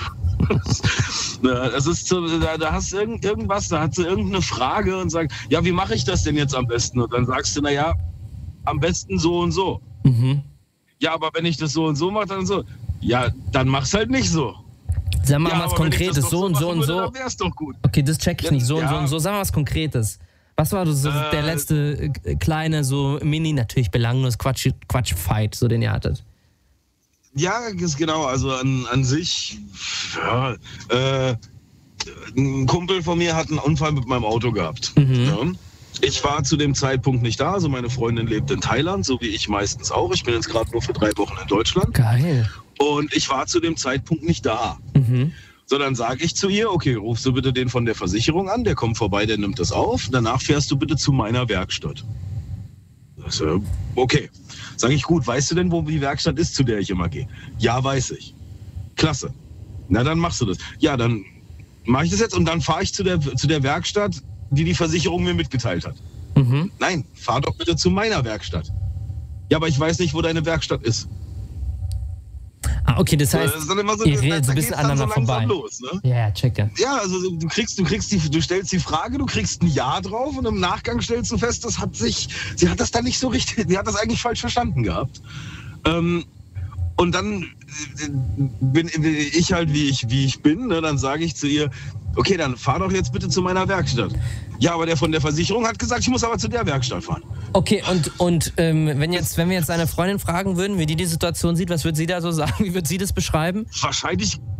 Na, das ist so, da, da hast du irgend, irgendwas, da hat sie irgendeine Frage und sagt, ja, wie mache ich das denn jetzt am besten? Und dann sagst du, naja, am besten so und so. Mhm. Ja, aber wenn ich das so und so mache, dann so. Ja, dann mach's halt nicht so. Sag mal Ja, was aber wenn ich das Konkretes, doch so und so machen und würde, so. Dann wär's doch gut. Okay, das check ich nicht. So und Ja. so und so. Sag mal was Konkretes. Was war so Äh, der letzte äh, kleine, so mini, natürlich belanglos Quatsch, Quatsch-Fight, so den ihr hattet? Ja, ist genau. Also an, an sich, ja, äh, ein Kumpel von mir hat einen Unfall mit meinem Auto gehabt. Mhm. Ja. Ich war zu dem Zeitpunkt nicht da. Also meine Freundin lebt in Thailand, so wie ich meistens auch. Ich bin jetzt gerade nur für drei Wochen in Deutschland. Geil. Und ich war zu dem Zeitpunkt nicht da. Mhm. So, dann sage ich zu ihr, okay, rufst du bitte den von der Versicherung an, der kommt vorbei, der nimmt das auf. Danach fährst du bitte zu meiner Werkstatt. Das, äh, okay. Sage ich, gut, weißt du denn, wo die Werkstatt ist, zu der ich immer gehe? Ja, weiß ich. Klasse. Na, dann machst du das. Ja, dann mache ich das jetzt und dann fahre ich zu der, zu der Werkstatt, die die Versicherung mir mitgeteilt hat. Mhm. Nein, fahr doch bitte zu meiner Werkstatt. Ja, aber ich weiß nicht, wo deine Werkstatt ist. Ah, okay, das heißt, Das ist dann immer so, ihr da- redet so da ein bisschen geht's dann aneinander so langsam vorbei. los, ne? Ja, ja, check ja. Ja, also du kriegst, du kriegst die, du stellst die Frage, du kriegst ein Ja drauf und im Nachgang stellst du fest, das hat sich, sie hat das dann nicht so richtig, sie hat das eigentlich falsch verstanden gehabt. Ähm, und dann äh, bin ich halt, wie ich, wie ich bin, ne, dann sage ich zu ihr, okay, dann fahr doch jetzt bitte zu meiner Werkstatt. Ja, aber der von der Versicherung hat gesagt, ich muss aber zu der Werkstatt fahren. Okay, und, und ähm, wenn, jetzt, wenn wir jetzt seine Freundin fragen würden, wie die die Situation sieht, was würde sie da so sagen? Wie würde sie das beschreiben? Wahrscheinlich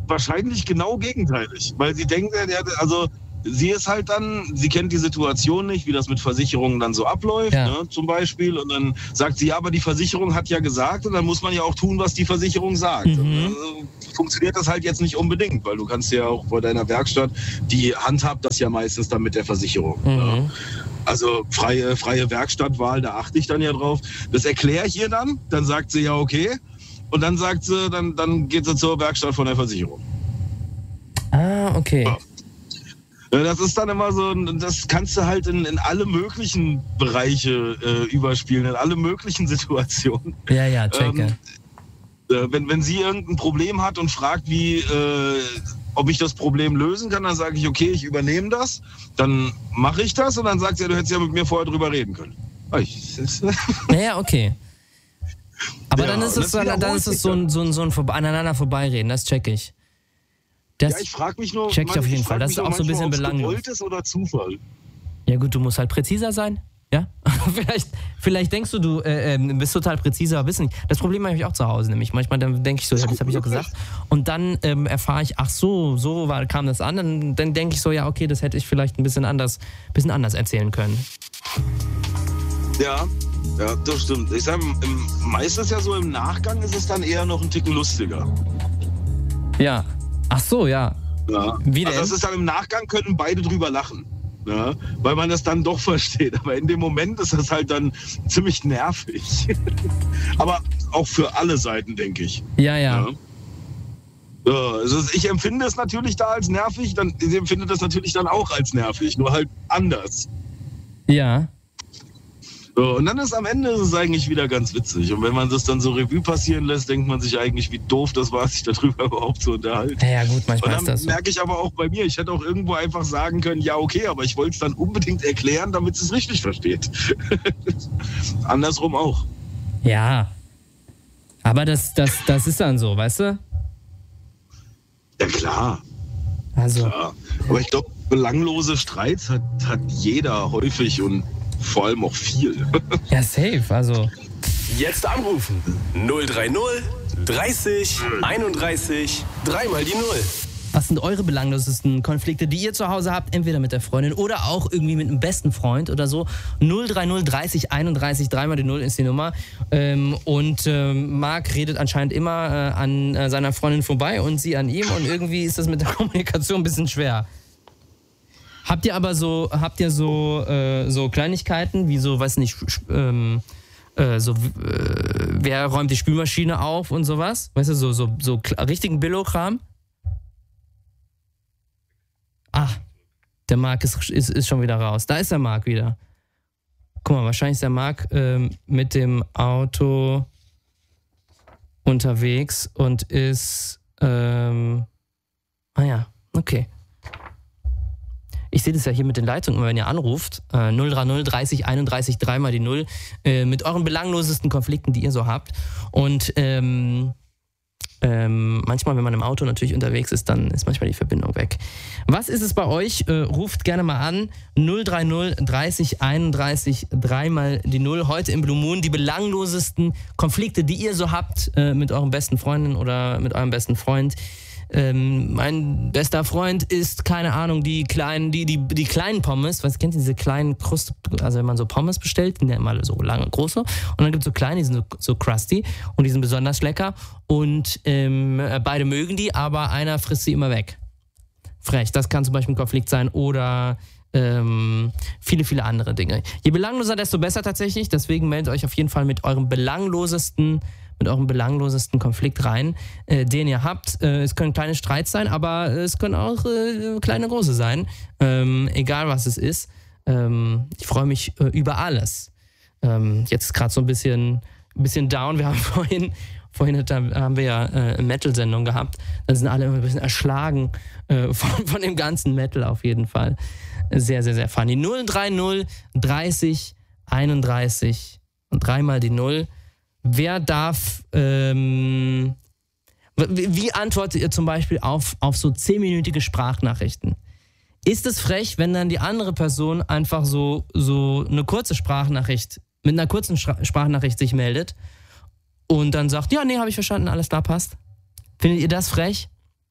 wahrscheinlich genau gegenteilig, weil sie denkt, also sie ist halt dann, sie kennt die Situation nicht, wie das mit Versicherungen dann so abläuft, ja. ne, zum Beispiel. Und dann sagt sie, ja, aber die Versicherung hat ja gesagt, und dann muss man ja auch tun, was die Versicherung sagt. Mhm. Und, also, funktioniert das halt jetzt nicht unbedingt, weil du kannst ja auch bei deiner Werkstatt, die handhabt das ja meistens dann mit der Versicherung. Mhm. Ja. Also freie, freie Werkstattwahl, da achte ich dann ja drauf. Das erkläre ich ihr dann, dann sagt sie ja okay. Und dann sagt sie, dann, dann geht sie zur Werkstatt von der Versicherung. Ah, okay. Ja. Das ist dann immer so, das kannst du halt in, in alle möglichen Bereiche äh, überspielen, in alle möglichen Situationen. Ja, ja, checke. Ähm, äh, wenn, wenn sie irgendein Problem hat und fragt, wie, äh, ob ich das Problem lösen kann, dann sage ich, okay, ich übernehme das, dann mache ich das und dann sagt sie, ja, du hättest ja mit mir vorher drüber reden können. Naja, okay. Aber Ja, dann ist es, das dann, dann ist es so ein, so ein, so ein Vor- aneinander vorbeireden, das check ich. Das Ja, ich frage mich nur, check ich man, auf jeden ich Fall. frag Das mich ist nur auch so ein bisschen manchmal, ob's belanglos. gewollt ist oder Zufall. Ja gut, du musst halt präziser sein. Ja? vielleicht, vielleicht denkst du, du äh, äh, bist total präziser, aber bist nicht. Das Problem habe ich auch zu Hause nämlich. Manchmal dann denke ich so, ja, das habe ich auch gesagt. Und dann ähm, erfahre ich, ach so, so war, kam das an. Dann, dann denke ich so, ja, okay, das hätte ich vielleicht ein bisschen anders, bisschen anders erzählen können. Ja, ja, das stimmt. Ich sage, meistens ja so im Nachgang ist es dann eher noch ein Ticken lustiger. Ja. Ach so, ja. Ja. Wie denn? Also das ist dann im Nachgang, können beide drüber lachen. Ja, weil man das dann doch versteht. Aber in dem Moment ist das halt dann ziemlich nervig. Aber auch für alle Seiten, denke ich. Ja, ja. Ja. Ja, also ich empfinde es natürlich da als nervig, dann, sie empfindet das natürlich dann auch als nervig, nur halt anders. Ja. So, und dann ist am Ende ist es eigentlich wieder ganz witzig. Und wenn man das dann so Revue passieren lässt, denkt man sich eigentlich, wie doof das war, sich darüber überhaupt zu unterhalten. Ja, ja gut, manchmal Und ist dann das so. merke ich aber auch bei mir, ich hätte auch irgendwo einfach sagen können, ja okay, aber ich wollte es dann unbedingt erklären, damit es richtig versteht. Andersrum auch. Ja. Aber das, das, das ist dann so, weißt du? Ja klar, Also. klar. Aber ich glaube, belanglose Streits hat, hat jeder häufig und vor allem auch viel. Ja, safe, also. Jetzt anrufen. null drei null dreißig einunddreißig dreimal die Null. Was sind eure belanglosesten Konflikte, die ihr zu Hause habt? Entweder mit der Freundin oder auch irgendwie mit einem besten Freund oder so. null drei null dreißig einunddreißig dreimal die Null ist die Nummer. Ähm, und ähm, Marc redet anscheinend immer äh, an äh, seiner Freundin vorbei und sie an ihm. Und irgendwie ist das mit der Kommunikation ein bisschen schwer. Habt ihr aber so, habt ihr so, äh, so Kleinigkeiten, wie so, weiß nicht, ähm, äh, so, äh, wer räumt die Spülmaschine auf und sowas? Weißt du, so, so, so richtigen Billo-Kram? Ah, der Marc ist, ist, ist schon wieder raus. Da ist der Marc wieder. Guck mal, wahrscheinlich ist der Marc ähm, mit dem Auto unterwegs und ist, ähm, ah ja, okay. Ich sehe das ja hier mit den Leitungen, wenn ihr anruft, äh, null drei null dreißig einunddreißig dreimal die Null, äh, mit euren belanglosesten Konflikten, die ihr so habt. Und ähm, ähm, manchmal, wenn man im Auto natürlich unterwegs ist, dann ist manchmal die Verbindung weg. Was ist es bei euch? Äh, ruft gerne mal an. null drei null dreißig einunddreißig dreimal die Null. Heute im Blue Moon die belanglosesten Konflikte, die ihr so habt äh, mit euren besten Freundinnen oder mit eurem besten Freund. Ähm, mein bester Freund isst, keine Ahnung, die kleinen, die, die, die kleinen Pommes, was kennt ihr, diese kleinen Kruste, also wenn man so Pommes bestellt, die sind ja immer so lange, große, und dann gibt es so kleine, die sind so, so crusty und die sind besonders lecker und ähm, beide mögen die, aber einer frisst sie immer weg. Frech, das kann zum Beispiel ein Konflikt sein oder ähm, viele, viele andere Dinge. Je belangloser, desto besser tatsächlich, deswegen meldet euch auf jeden Fall mit eurem belanglosesten mit eurem belanglosesten Konflikt rein, äh, den ihr habt. Äh, es können kleine Streits sein, aber es können auch äh, kleine, große sein. Ähm, egal, was es ist. Ähm, ich freue mich äh, über alles. Ähm, jetzt ist gerade so ein bisschen, ein bisschen down. Wir haben vorhin, vorhin haben wir ja äh, eine Metal-Sendung gehabt. Dann sind alle immer ein bisschen erschlagen äh, von, von dem ganzen Metal auf jeden Fall. Sehr, sehr, sehr funny. null drei null dreißig einunddreißig und dreimal die Null. Wer darf, ähm, wie antwortet ihr zum Beispiel auf, auf so zehnminütige Sprachnachrichten? Ist es frech, wenn dann die andere Person einfach so, so eine kurze Sprachnachricht, mit einer kurzen Sprachnachricht sich meldet und dann sagt, ja, nee, habe ich verstanden, alles klar, passt? Findet ihr das frech?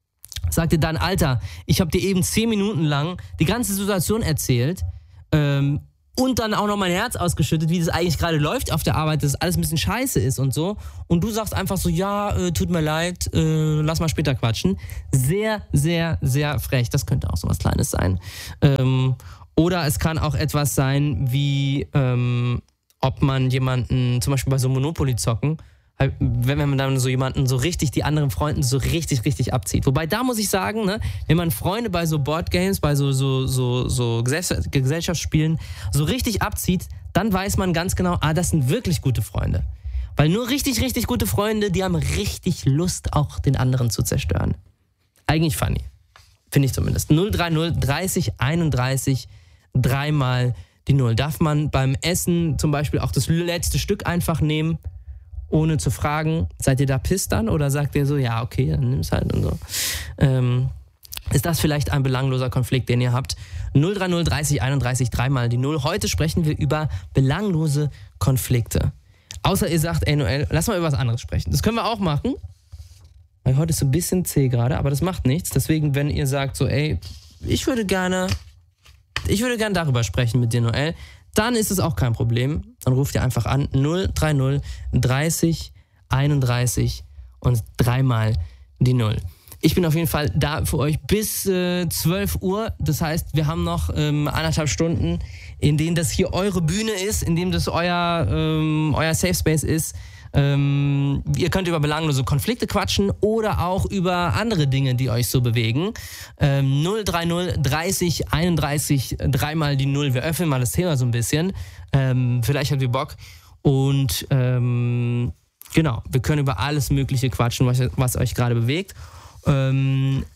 sagt ihr dann, Alter, ich habe dir eben zehn Minuten lang die ganze Situation erzählt ähm, und dann auch noch mein Herz ausgeschüttet, wie das eigentlich gerade läuft auf der Arbeit, dass alles ein bisschen scheiße ist und so. Und du sagst einfach so, ja, äh, tut mir leid, äh, lass mal später quatschen. Sehr, sehr, sehr frech. Das könnte auch so was Kleines sein. Ähm, oder es kann auch etwas sein, wie ähm, ob man jemanden, zum Beispiel bei so Monopoly zocken, wenn man dann so jemanden so richtig, die anderen Freunden so richtig, richtig abzieht. Wobei, da muss ich sagen, ne, wenn man Freunde bei so Boardgames, bei so, so, so, so Gesellschaftsspielen so richtig abzieht, dann weiß man ganz genau, ah, das sind wirklich gute Freunde. Weil nur richtig, richtig gute Freunde, die haben richtig Lust, auch den anderen zu zerstören. Eigentlich funny. Finde ich zumindest. null drei null dreißig einunddreißig dreimal die Null. Darf man beim Essen zum Beispiel auch das letzte Stück einfach nehmen, ohne zu fragen, seid ihr da pisst dann? Oder sagt ihr so, ja, okay, dann nimm's halt und so. Ähm, ist das vielleicht ein belangloser Konflikt, den ihr habt? null drei null dreißig einunddreißig dreimal die Null. Heute sprechen wir über belanglose Konflikte. Außer ihr sagt, ey Noel, lass mal über was anderes sprechen. Das können wir auch machen. Weil heute ist so ein bisschen zäh gerade, aber das macht nichts. Deswegen, wenn ihr sagt so, ey, ich würde gerne, ich würde gerne darüber sprechen mit dir, Noel, dann ist es auch kein Problem. Dann ruft ihr einfach an null drei null dreißig einunddreißig und dreimal die Null. Ich bin auf jeden Fall da für euch bis äh, zwölf Uhr. Das heißt, wir haben noch ähm, anderthalb Stunden, in denen das hier eure Bühne ist, in dem das euer, ähm, euer Safe Space ist. Ähm, ihr könnt über belanglose Konflikte quatschen oder auch über andere Dinge, die euch so bewegen. Ähm, null drei null dreißig einunddreißig dreimal die Null. Wir öffnen mal das Thema so ein bisschen. Ähm, vielleicht habt ihr Bock. Und ähm, genau, wir können über alles Mögliche quatschen, was, was euch gerade bewegt. Ähm,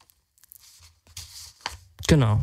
genau.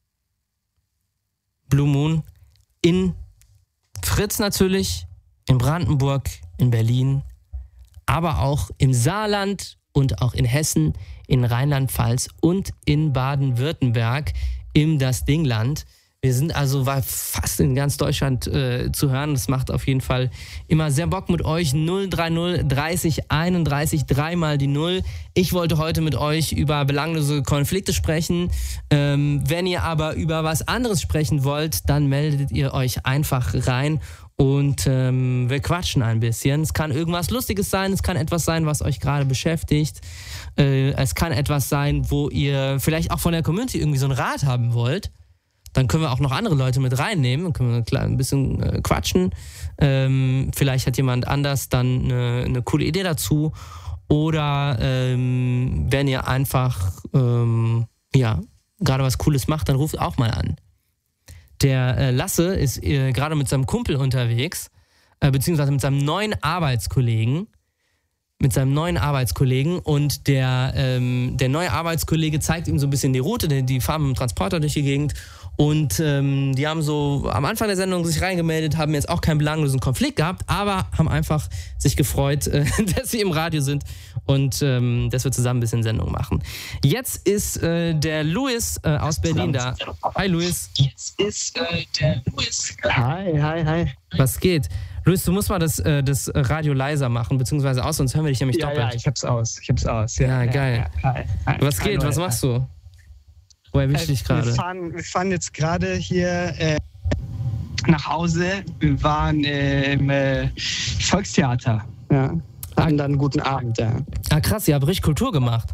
Blue Moon in Fritz natürlich, in Brandenburg, in Berlin, aber auch im Saarland und auch in Hessen, in Rheinland-Pfalz und in Baden-Württemberg im Das Dingland. Wir sind also fast in ganz Deutschland äh, zu hören. Das macht auf jeden Fall immer sehr Bock mit euch. null drei null dreißig einunddreißig dreimal die Null. Ich wollte heute mit euch über belanglose Konflikte sprechen. Ähm, wenn ihr aber über was anderes sprechen wollt, dann meldet ihr euch einfach rein. Und ähm, wir quatschen ein bisschen. Es kann irgendwas Lustiges sein, es kann etwas sein, was euch gerade beschäftigt. Äh, es kann etwas sein, wo ihr vielleicht auch von der Community irgendwie so einen Rat haben wollt. Dann können wir auch noch andere Leute mit reinnehmen. Dann können wir ein bisschen äh, quatschen. Ähm, vielleicht hat jemand anders dann eine, eine coole Idee dazu. Oder ähm, wenn ihr einfach ähm, ja, gerade was Cooles macht, dann ruft auch mal an. Der äh, Lasse ist äh, gerade mit seinem Kumpel unterwegs, äh, beziehungsweise mit seinem neuen Arbeitskollegen. Mit seinem neuen Arbeitskollegen und der, ähm, der neue Arbeitskollege zeigt ihm so ein bisschen die Route, die, die fahren mit dem Transporter durch die Gegend und ähm, die haben so am Anfang der Sendung sich reingemeldet, haben jetzt auch keinen belanglosen Konflikt gehabt, aber haben einfach sich gefreut, äh, dass sie im Radio sind und ähm, dass wir zusammen ein bisschen Sendung machen. Jetzt ist äh, der Louis äh, aus Berlin da. Hi Louis. Jetzt ist äh, der Louis. Hi, hi, hi. Was geht? Luis, du musst mal das, äh, das Radio leiser machen, beziehungsweise aus, sonst hören wir dich nämlich ja, doppelt. Ja, ich hab's aus, ich hab's aus. Ja, ja, ja geil. Ja, hi, hi. Was geht, was machst du? Wo erwisch ich dich gerade? Wir fahren, wir fahren jetzt gerade hier äh, nach Hause. Wir waren äh, im äh, Volkstheater. Ja. Hatten dann einen guten Abend, ja. Ah, krass, ihr habt richtig Kultur gemacht.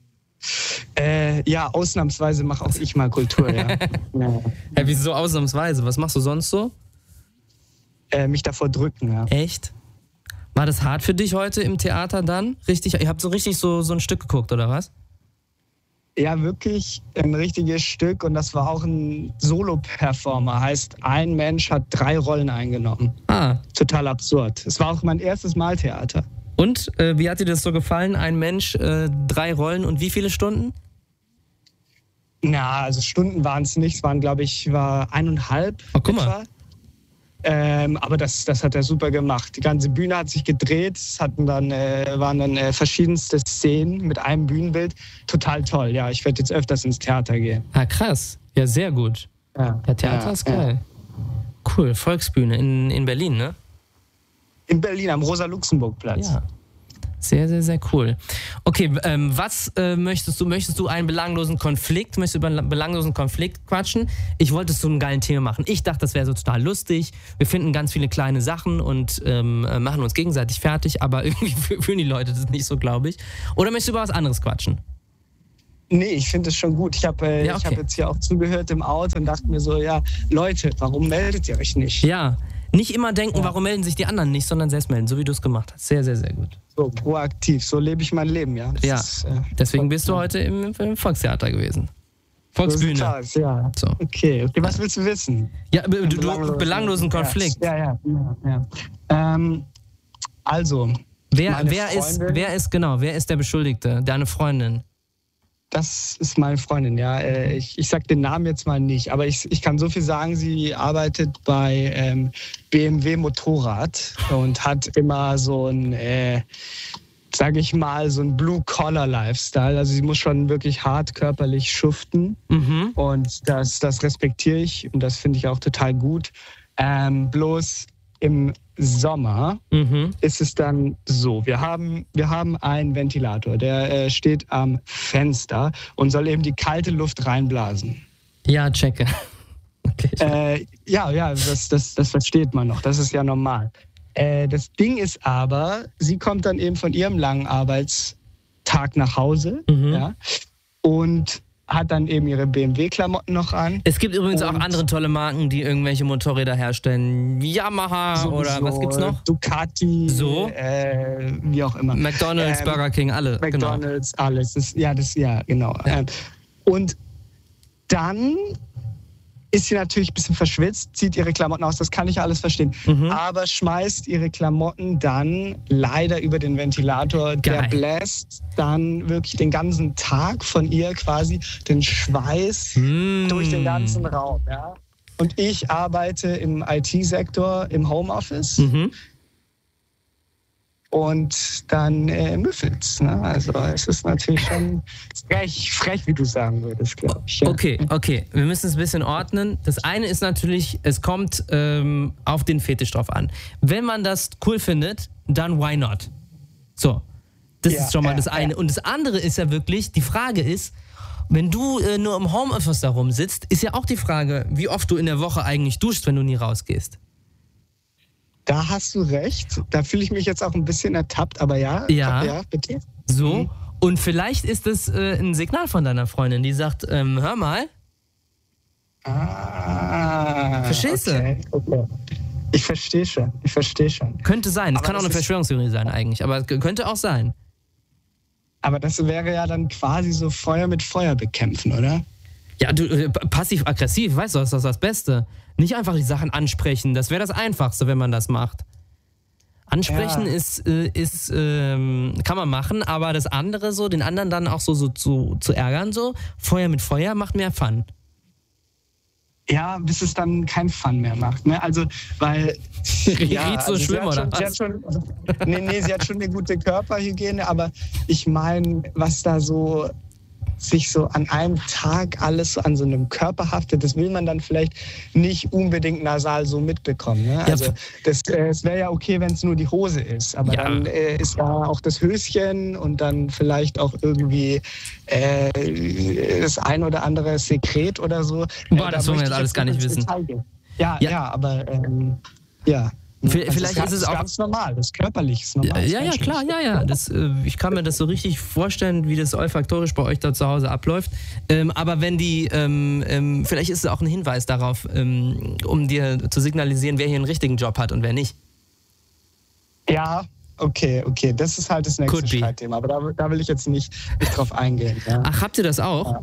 Äh, ja, ausnahmsweise mache auch ich mal Kultur, ja. ja. Hey, wieso ausnahmsweise? Was machst du sonst so? Äh, mich davor drücken, ja. Echt? War das hart für dich heute im Theater dann? Richtig, ihr habt so richtig so, so ein Stück geguckt, oder was? Ja, wirklich ein richtiges Stück und das war auch ein Solo-Performer. Heißt, ein Mensch hat drei Rollen eingenommen. Ah. Total absurd. Es war auch mein erstes Mal Theater. Und, äh, wie hat dir das so gefallen? Ein Mensch, äh, drei Rollen und wie viele Stunden? Na, also Stunden waren es nicht. Es waren, glaube ich, war eineinhalb. Oh, guck mal. Etwa. Ähm, aber das, das hat er super gemacht. Die ganze Bühne hat sich gedreht. Es hatten dann, äh, waren dann äh, verschiedenste Szenen mit einem Bühnenbild. Total toll. Ja, ich werde jetzt öfters ins Theater gehen. Ah, krass. Ja, sehr gut. Ja, ja Theater ja, ist geil. Ja. Cool. Volksbühne in, in Berlin, ne? In Berlin, am Rosa-Luxemburg-Platz. Ja. Sehr, sehr, sehr cool. Okay, ähm, was äh, möchtest du? Möchtest du einen belanglosen Konflikt? Möchtest du über einen belanglosen Konflikt quatschen? Ich wollte so einen geilen Thema machen. Ich dachte, das wäre so total lustig. Wir finden ganz viele kleine Sachen und ähm, machen uns gegenseitig fertig, aber irgendwie fühlen die Leute das nicht so, glaube ich. Oder möchtest du über was anderes quatschen? Nee, ich finde es schon gut. Ich habe äh, Ja, okay. ich hab jetzt hier auch zugehört im Auto und dachte mir so, ja, Leute, warum meldet ihr euch nicht? Ja, nicht immer denken, Ja. warum melden sich die anderen nicht, sondern selbst melden, so wie du es gemacht hast. Sehr, sehr, sehr gut. So proaktiv, so lebe ich mein Leben, ja. Das Ja, ist, äh, deswegen bist du heute im, im Volkstheater gewesen. so sieht's Volksbühne. aus, ja. So. Okay, okay, was willst du wissen? Ja, du, du Belanglosen- belanglosen Konflikt. Ja, ja, ja. ja. Ähm, also, Wer, meine wer, ist, Freundin- wer ist, genau, wer ist der Beschuldigte? Deine Freundin? das ist meine Freundin, ja. Äh, Ich, ich sag den Namen jetzt mal nicht, aber ich, ich kann so viel sagen, sie arbeitet bei ähm, B M W Motorrad und hat immer so ein, äh, sage ich mal, so ein Blue-Collar-Lifestyle. Also sie muss schon wirklich hart körperlich schuften Mhm. und das, das respektiere ich und das finde ich auch total gut. Ähm, bloß im Sommer Mhm. ist es dann so, wir haben, wir haben einen Ventilator, der äh, steht am Fenster und soll eben die kalte Luft reinblasen. Ja, checke. Okay. Äh, ja, ja, das, das, das versteht man noch, das ist ja normal. Äh, das Ding ist aber, sie kommt dann eben von ihrem langen Arbeitstag nach Hause Mhm. ja, und hat dann eben ihre B M W-Klamotten noch an. Es gibt übrigens auch Und- andere tolle Marken, die irgendwelche Motorräder herstellen. Yamaha oder was gibt's noch? Ducati, So? äh, wie auch immer. McDonald's, Ähm, Burger King, alle. Genau. McDonald's, alles. Das, ja, das, ja, genau. Ja. Ähm, Und dann ist sie natürlich ein bisschen verschwitzt, zieht ihre Klamotten aus, das kann ich alles verstehen. Mhm. Aber schmeißt ihre Klamotten dann leider über den Ventilator. Der Geil. bläst dann wirklich den ganzen Tag von ihr quasi den Schweiß Mm. durch den ganzen Raum. Ja? Und ich arbeite im I T-Sektor im Homeoffice. Mhm. Und dann äh, müffelt's. Ne? Also es ist natürlich schon frech, frech, wie du sagen würdest, glaube ich. Ja. Okay, okay. Wir müssen es ein bisschen ordnen. Das eine ist natürlich, es kommt ähm, auf den Fetisch drauf an. Wenn man das cool findet, dann why not? So, das Ja, ist schon mal ja, das eine. ja. Und das andere ist ja wirklich, die Frage ist, wenn du äh, nur im Homeoffice da rumsitzt, ist ja auch die Frage, wie oft du in der Woche eigentlich duschst, wenn du nie rausgehst. Da hast du recht. Da fühle ich mich jetzt auch ein bisschen ertappt, aber ja, Ja. ja bitte. So. Mhm. Und vielleicht ist es äh, ein Signal von deiner Freundin, die sagt, ähm, hör mal, Ah, Verstehst du? okay, okay. Ich verstehe schon, ich verstehe schon. könnte sein. Das Aber kann auch das eine ist- Verschwörungstheorie sein eigentlich, aber es könnte auch sein. Aber das wäre ja dann quasi so Feuer mit Feuer bekämpfen, oder? Ja, du, äh, passiv-aggressiv, weißt du, das ist das Beste. Nicht einfach die Sachen ansprechen, das wäre das Einfachste, wenn man das macht. Ansprechen Ja. ist, äh, ist ähm, kann man machen, aber das andere so, den anderen dann auch so, so zu, zu ärgern, so, Feuer mit Feuer macht mehr Fun. Ja, bis es dann kein Fun mehr macht. Ne? Also, weil. Riecht so sie schlimm, hat oder schon, sie was? hat schon, nee, nee, sie hat schon eine gute Körperhygiene, aber ich meine, was da so sich so an einem Tag alles so an so einem Körper haftet, das will man dann vielleicht nicht unbedingt nasal so mitbekommen. Ne? Also das, äh, es wäre ja okay, wenn es nur die Hose ist, aber Ja. dann äh, ist da auch das Höschen und dann vielleicht auch irgendwie äh, das ein oder andere Sekret oder so. Boah, Äh, das da wollen wir möchte jetzt ich alles gar nicht ins wissen. Detail gehen. Ja, Ja. ja, aber ähm, ja. V- Also vielleicht das ist es ist auch- ganz normal, das ist körperlich ist Ja, normal. das ja, ja, menschlich. klar, ja, ja. Das, äh, ich kann mir das so richtig vorstellen, wie das olfaktorisch bei euch da zu Hause abläuft. Ähm, aber wenn die, ähm, ähm, vielleicht ist es auch ein Hinweis darauf, ähm, um dir zu signalisieren, wer hier einen richtigen Job hat und wer nicht. Ja, okay, okay. Das ist halt das nächste Could be. Streitthema. Aber da, da will ich jetzt nicht, nicht drauf eingehen. Ja. Ach, habt ihr das auch?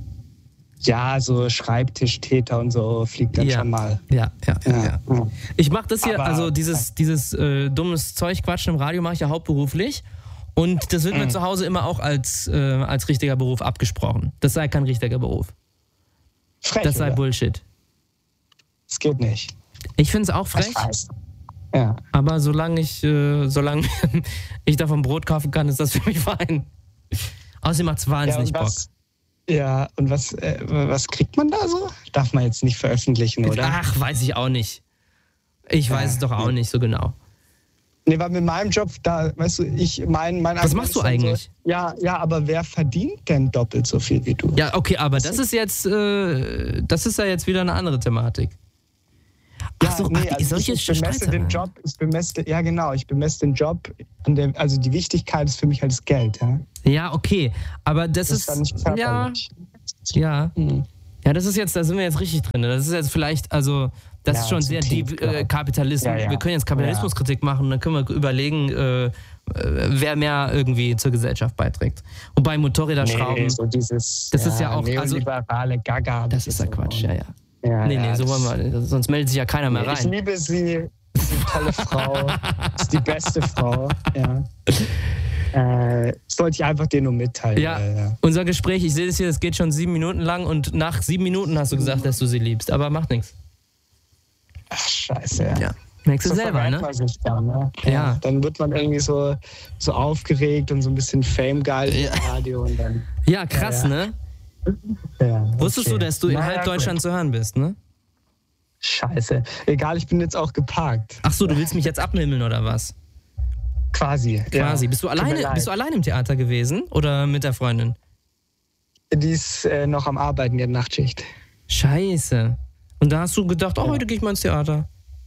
ja, so Schreibtischtäter und so fliegt dann Ja. schon mal. Ja, ja, ja. Ja. ja. Ich mache das hier, Aber- also dieses, dieses äh, dummes Zeug quatschen im Radio mache ich ja hauptberuflich. Und das wird mir Mhm. zu Hause immer auch als, äh, als richtiger Beruf abgesprochen. Das sei kein richtiger Beruf. Frech, Das sei oder? Bullshit. Das geht nicht. Ich finde es auch Ich frech. weiß. Ja. Aber solange ich, äh, solange ich davon Brot kaufen kann, ist das für mich fein. Außerdem macht es Ja, wahnsinnig und Bock. was, ja, und was, äh, was kriegt man da so? Darf man jetzt nicht veröffentlichen, oder? Ach, weiß ich auch nicht. Ich weiß Ja, es doch auch ja. nicht so genau. Nee, weil mit meinem Job, da, weißt du, ich, mein, mein Was machst du eigentlich? So, ja, ja, aber wer verdient denn doppelt so viel wie du? Ja, okay, aber das ist jetzt, äh, das ist ja jetzt wieder eine andere Thematik. Ach so, ja, nee, ach, also solche ich, ich bemesse den Job, ich bemesse, ja genau, ich bemesse den Job, an der, also die Wichtigkeit ist für mich halt das Geld, ja. Ja, okay, aber das, das ist, ist nicht ja, ja, mhm. ja, das ist jetzt, da sind wir jetzt richtig drin. Das ist jetzt vielleicht, also, das ja, ist schon sehr tief, deep äh, Kapitalismus. Ja, ja. Wir können jetzt Kapitalismuskritik machen, dann können wir überlegen, äh, wer mehr irgendwie zur Gesellschaft beiträgt. Wobei Motorräder nee, schrauben, so dieses, das ja, ist ja auch, also, neoliberale Gaga. das ist ja Quatsch, ja, ja. Ja, nee, ja, nee, so wollen wir, sonst meldet sich ja keiner mehr rein. Ich liebe sie, sie ist eine tolle Frau, ist die beste Frau, ja. Äh, das wollte ich einfach dir nur mitteilen. Ja, weil, ja. Unser Gespräch, ich sehe das hier, das geht schon sieben Minuten lang und nach sieben Minuten hast du gesagt, dass du sie liebst, aber macht nichts. Ach, scheiße, ja. Ja. Merkst du So selber, verrät ne? man sich dann, ne? Ja. Ja. Dann wird man irgendwie so, so aufgeregt und so ein bisschen Fame-geil Ja. im Radio und dann. Ja, krass, Ja, ja. ne? Ja, Wusstest okay. du, dass du in Na halb ja, Deutschland gut. zu hören bist, ne? Scheiße. Egal, ich bin jetzt auch geparkt. Ach so, du willst mich jetzt abmimmeln oder was? Quasi. Quasi. Ja. Bist du Tut mir alleine, leid. bist du alleine im Theater gewesen oder mit der Freundin? Die ist äh, noch am Arbeiten, die hat Nachtschicht. Scheiße. Und da hast du gedacht, oh, Ja. heute gehe ich mal ins Theater.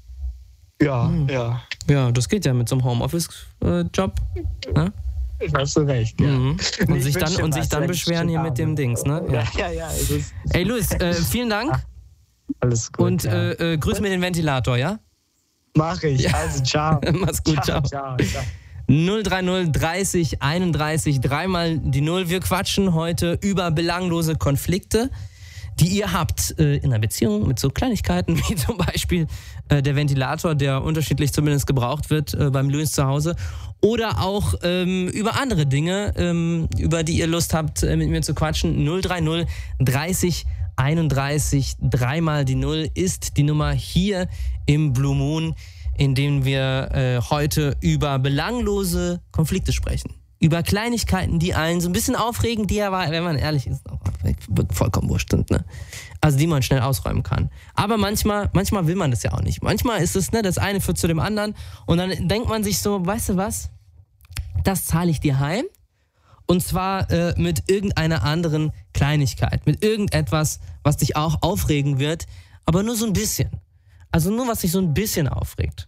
Ja, Hm. ja. Ja, das geht ja mit so einem Homeoffice-Job. Ne? Hast du recht. Ja. Mhm. Und Nee, ich sich dann, wünsche und was, sich dann wenn ich beschweren hier schon mit dem habe. Dings, ne? Ja. Ja, ja, ja. Es ist Ey, Luis, äh, vielen Dank alles gut. und ja. äh, äh, grüß mir den Ventilator, ja? Mach ich. Ja. Also, ciao. Mach's gut, ciao. ciao, ciao. null drei null dreißig einunddreißig, dreimal die Null. Wir quatschen heute über belanglose Konflikte, die ihr habt äh, in einer Beziehung mit so Kleinigkeiten wie zum Beispiel äh, der Ventilator, der unterschiedlich zumindest gebraucht wird äh, beim Louis zu Hause. Oder auch ähm, über andere Dinge, ähm, über die ihr Lust habt, äh, mit mir zu quatschen. null drei null dreißig einunddreißig, dreimal die Null ist die Nummer hier im Blue Moon, in dem wir äh, heute über belanglose Konflikte sprechen. Über Kleinigkeiten, die einen so ein bisschen aufregen, die aber, wenn man ehrlich ist, auch vollkommen wurscht sind, ne? Also die man schnell ausräumen kann. Aber manchmal, manchmal will man das ja auch nicht. Manchmal ist es, ne, das eine führt zu dem anderen und dann denkt man sich so, weißt du was? Das zahle ich dir heim. Und zwar äh, mit irgendeiner anderen Kleinigkeit. Mit irgendetwas, was dich auch aufregen wird, aber nur so ein bisschen. Also nur, was dich so ein bisschen aufregt.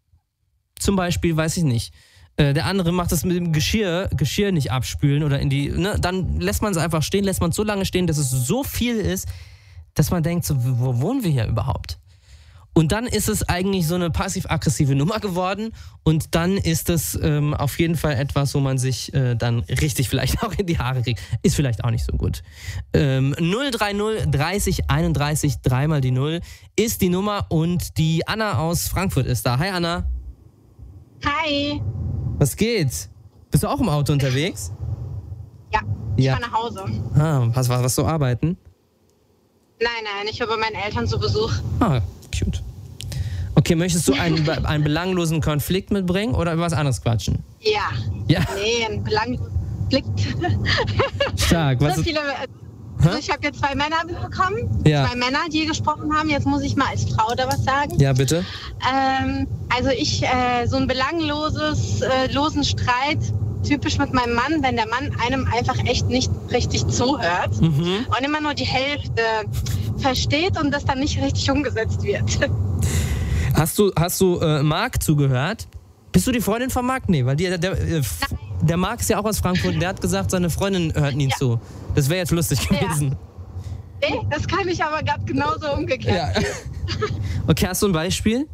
Zum Beispiel, weiß ich nicht, äh, der andere macht das mit dem Geschirr, Geschirr nicht abspülen oder in die, ne, dann lässt man es einfach stehen, lässt man es so lange stehen, dass es so viel ist, dass man denkt, so, wo wohnen wir hier überhaupt? Und dann ist es eigentlich so eine passiv-aggressive Nummer geworden und dann ist es ähm, auf jeden Fall etwas, wo man sich äh, dann richtig vielleicht auch in die Haare kriegt. Ist vielleicht auch nicht so gut. Ähm, null drei null dreißig einunddreißig, dreimal die Null ist die Nummer und die Anna aus Frankfurt ist da. Hi Anna. Hi. Was geht? Bist du auch im Auto unterwegs? Ja, ich Ja. fahre nach Hause. Ah, was, was, was so arbeiten? Nein, nein, ich war bei meinen Eltern zu Besuch. Ah, cute. Okay, möchtest du einen, be- einen belanglosen Konflikt mitbringen oder über was anderes quatschen? Ja. Ja, Nee, ein belangloser Konflikt. stark. Was So ist, viele, also ich habe jetzt zwei Männer bekommen. Ja. Zwei Männer, die gesprochen haben. Jetzt muss ich mal als Frau da was sagen. ja, bitte. Ähm, also ich, äh, so ein belangloses, äh, losen Streit, typisch mit meinem Mann, wenn der Mann einem einfach echt nicht richtig zuhört Mhm. und immer nur die Hälfte versteht und das dann nicht richtig umgesetzt wird. Hast du, hast du äh, Marc zugehört? Bist du die Freundin von Marc? Nee, weil die, der, der, äh, f- der Marc ist ja auch aus Frankfurt und der hat gesagt, seine Freundin hört ihn Ja. zu. Das wäre jetzt lustig Ja. gewesen. Nee, das kann ich aber gerade genauso umgekehrt. Ja. Okay, hast du ein Beispiel?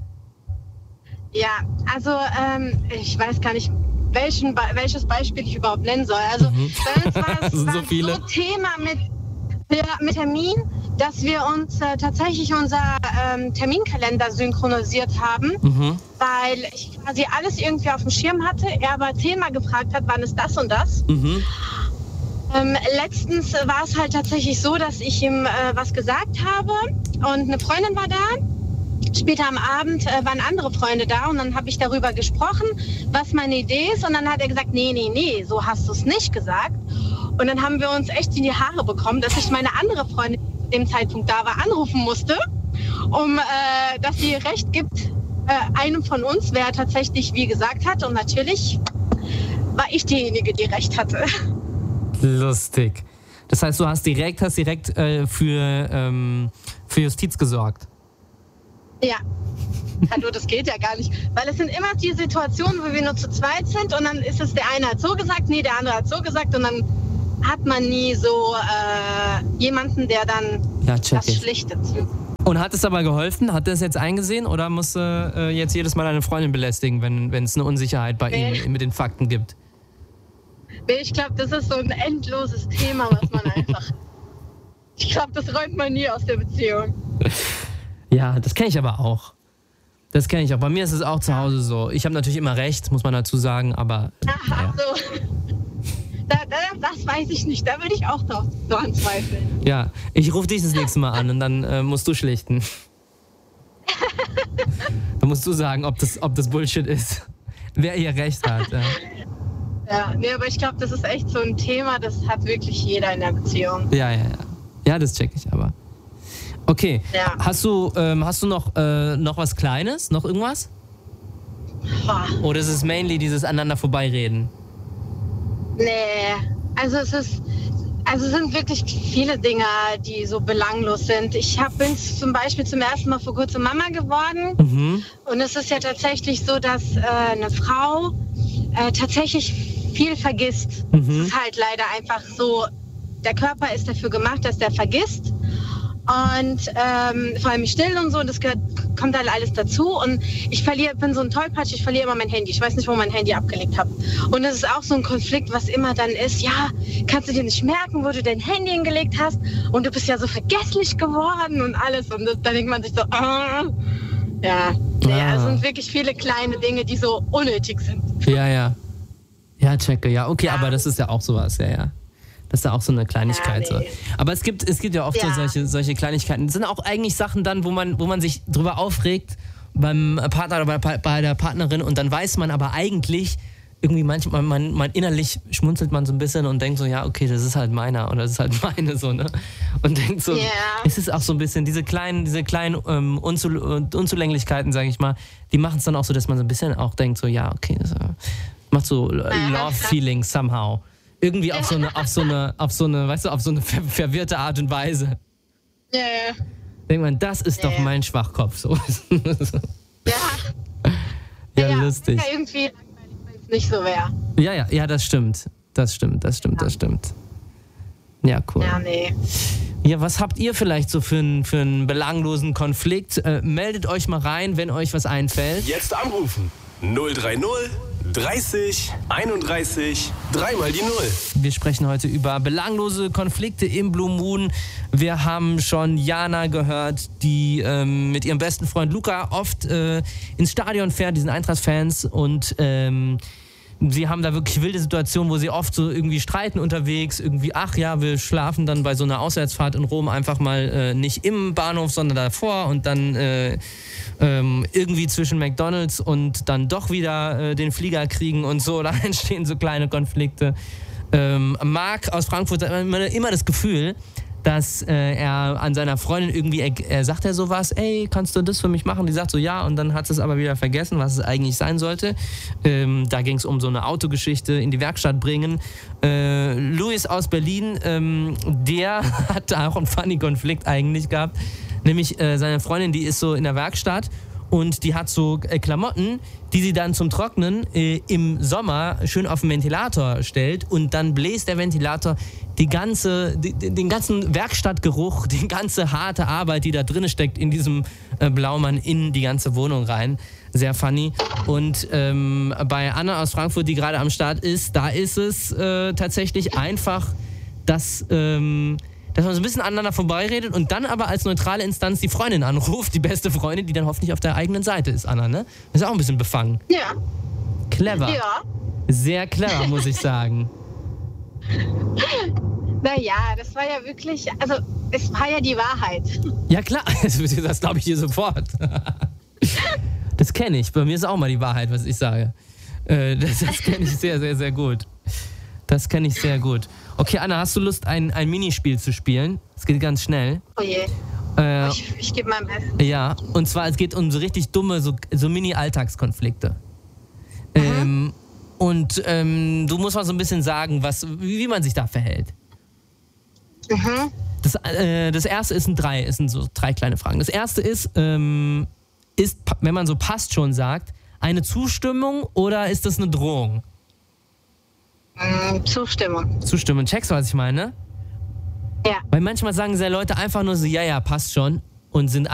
Ja, also ähm, ich weiß gar nicht, welchen, Be- welches Beispiel ich überhaupt nennen soll. Also bei uns war Das es sind so war viele. so Thema mit, ja, mit Termin, dass wir uns äh, tatsächlich unser ähm, Terminkalender synchronisiert haben, Mhm. weil ich quasi alles irgendwie auf dem Schirm hatte, er aber Thema gefragt hat, wann ist das und das. Mhm. Ähm, letztens äh, war es halt tatsächlich so, dass ich ihm äh, was gesagt habe und eine Freundin war da. Später am Abend äh, waren andere Freunde da und dann habe ich darüber gesprochen, was meine Idee ist und dann hat er gesagt, nee, nee, nee, so hast du es nicht gesagt. Und dann haben wir uns echt in die Haare bekommen, dass ich meine andere Freundin, die zu dem Zeitpunkt da war, anrufen musste, um äh, dass sie recht gibt, äh, einem von uns, wer tatsächlich wie gesagt hat. Und natürlich war ich diejenige, die recht hatte. Lustig. Das heißt, du hast direkt, hast direkt äh, für, ähm, für Justiz gesorgt. Ja. Hallo, das geht ja gar nicht. Weil es sind immer die Situationen, wo wir nur zu zweit sind und dann ist es, der eine hat so gesagt, nee, der andere hat so gesagt und dann hat man nie so äh, jemanden, der dann ja, check das ich. schlichtet. Und hat es aber geholfen? Hat er es jetzt eingesehen oder musst du äh, jetzt jedes Mal deine Freundin belästigen, wenn es eine Unsicherheit bei Nee. ihm mit den Fakten gibt? Ich glaube, das ist so ein endloses Thema, was man einfach... Ich glaube, das räumt man nie aus der Beziehung. Ja, das kenne ich aber auch. Das kenne ich auch. Bei mir ist es auch zu Hause so. Ich habe natürlich immer recht, muss man dazu sagen, aber... Ach, naja. so. Da, da, das weiß ich nicht. Da würde ich auch drauf dran zweifeln. Ja, ich rufe dich das nächste Mal an und dann äh, musst du schlichten. Dann musst du sagen, ob das, ob das Bullshit ist. Wer hier recht hat. Ja, Ja, nee, aber ich glaube, das ist echt so ein Thema, das hat wirklich jeder in der Beziehung. ja, ja. Ja, ja das check ich aber. Okay, Ja. hast du, ähm, hast du noch, äh, noch was Kleines? Noch irgendwas? Boah. Oder ist es mainly dieses aneinander vorbeireden? Nee, also es ist, also es sind wirklich viele Dinge, die so belanglos sind. Ich hab, bin zum Beispiel zum ersten Mal vor kurzem Mama geworden Mhm. und es ist ja tatsächlich so, dass äh, eine Frau äh, tatsächlich viel vergisst. Mhm. Es ist halt leider einfach so, der Körper ist dafür gemacht, dass der vergisst. Und ähm, vor allem still und so, und das gehört, kommt halt alles dazu. Und ich verliere, bin so ein Tollpatsch, ich verliere immer mein Handy. Ich weiß nicht, wo mein Handy abgelegt habe. Und das ist auch so ein Konflikt, was immer dann ist, ja, kannst du dir nicht merken, wo du dein Handy hingelegt hast? Und du bist ja so vergesslich geworden und alles. Und das, dann denkt man sich so, ah. Ja, nee, Ah. also sind wirklich viele kleine Dinge, die so unnötig sind. Ja, ja. Ja, checke. Ja, okay, Ja. aber das ist ja auch sowas, ja, ja. Das ist ja auch so eine Kleinigkeit. Ja, nee. so. Aber es gibt, es gibt ja oft so Ja. solche, solche Kleinigkeiten. Das sind auch eigentlich Sachen dann, wo man, wo man sich drüber aufregt beim Partner oder bei, bei der Partnerin und dann weiß man aber eigentlich, irgendwie manchmal, man, man innerlich schmunzelt man so ein bisschen und denkt so, ja, okay, das ist halt meiner oder das ist halt meine, so, ne? Und denkt so, Ja. es ist auch so ein bisschen, diese kleinen, diese kleinen ähm, Unzul Unzulänglichkeiten, sage ich mal, die machen es dann auch so, dass man so ein bisschen auch denkt, so, ja, okay, das äh, macht so äh, Love-Feeling somehow. Irgendwie auf so eine, auf so eine, auf so eine, weißt du, auf so eine ver verwirrte Art und Weise. Ja, ja. Denkt man, das ist doch Ja. mein Schwachkopf, so. Ja, Ja, ja, lustig. Ja, irgendwie langweilig, wenn es nicht so wäre. Ja, ja, ja, das stimmt. Das stimmt, das stimmt, das stimmt. Ja, cool. Ja, nee. Ja, was habt ihr vielleicht so für einen für einen belanglosen Konflikt? Äh, meldet euch mal rein, wenn euch was einfällt. Jetzt anrufen. null drei null dreißig einunddreißig dreimal die Null. Wir sprechen heute über belanglose Konflikte im Blue Moon. Wir haben schon Jana gehört, die ähm, mit ihrem besten Freund Luca oft äh, ins Stadion fährt, die sind Eintracht-Fans und ähm, sie haben da wirklich wilde Situationen, wo sie oft so irgendwie streiten unterwegs, irgendwie, ach ja, wir schlafen dann bei so einer Auswärtsfahrt in Rom einfach mal äh, nicht im Bahnhof, sondern davor und dann äh, ähm, irgendwie zwischen McDonald's und dann doch wieder äh, den Flieger kriegen und so, da entstehen so kleine Konflikte. Ähm, Marc aus Frankfurt hat immer, immer das Gefühl, dass äh, er an seiner Freundin irgendwie, er, er sagt er sowas, ey, kannst du das für mich machen? Die sagt so, ja, und dann hat sie es aber wieder vergessen, was es eigentlich sein sollte. Ähm, da ging es um so eine Autogeschichte, in die Werkstatt bringen. Äh, Luis aus Berlin, ähm, der hat auch einen funny Konflikt eigentlich gehabt, nämlich äh, seine Freundin, die ist so in der Werkstatt und die hat so äh, Klamotten, die sie dann zum Trocknen äh, im Sommer schön auf den Ventilator stellt und dann bläst der Ventilator die ganze, die, den ganzen Werkstattgeruch, die ganze harte Arbeit, die da drin steckt in diesem äh, Blaumann, in die ganze Wohnung rein. Sehr funny. Und ähm, bei Anna aus Frankfurt, die gerade am Start ist, da ist es äh, tatsächlich einfach, dass... Ähm, dass man so ein bisschen aneinander vorbeiredet und dann aber als neutrale Instanz die Freundin anruft, die beste Freundin, die dann hoffentlich auf der eigenen Seite ist, Anna, ne? Das ist auch ein bisschen befangen. Ja. Clever. Ja. Sehr clever, muss ich sagen. Naja, das war ja wirklich, also es war ja die Wahrheit. Ja klar, das glaube ich dir sofort. Das kenne ich. Bei mir ist auch mal die Wahrheit, was ich sage. Das, das kenne ich sehr, sehr, sehr gut. Das kenne ich sehr gut. Okay, Anna, hast du Lust, ein, ein Minispiel zu spielen? Es geht ganz schnell. Oh je. Äh, Ich, ich gebe mein Bestes. ja, und zwar, es geht um so richtig dumme, so, so Mini-Alltagskonflikte. Ähm, und ähm, du musst mal so ein bisschen sagen, was, wie, wie man sich da verhält. Mhm. Das, äh, das erste ist ein drei, es sind so drei kleine Fragen. Das erste ist, ähm, ist, wenn man so passt schon sagt, eine Zustimmung oder ist das eine Drohung? Mm, Zustimmung. Zustimmung. Checkst du, was ich meine? Ja. Weil manchmal sagen sehr Leute einfach nur so, ja, ja, passt schon und sind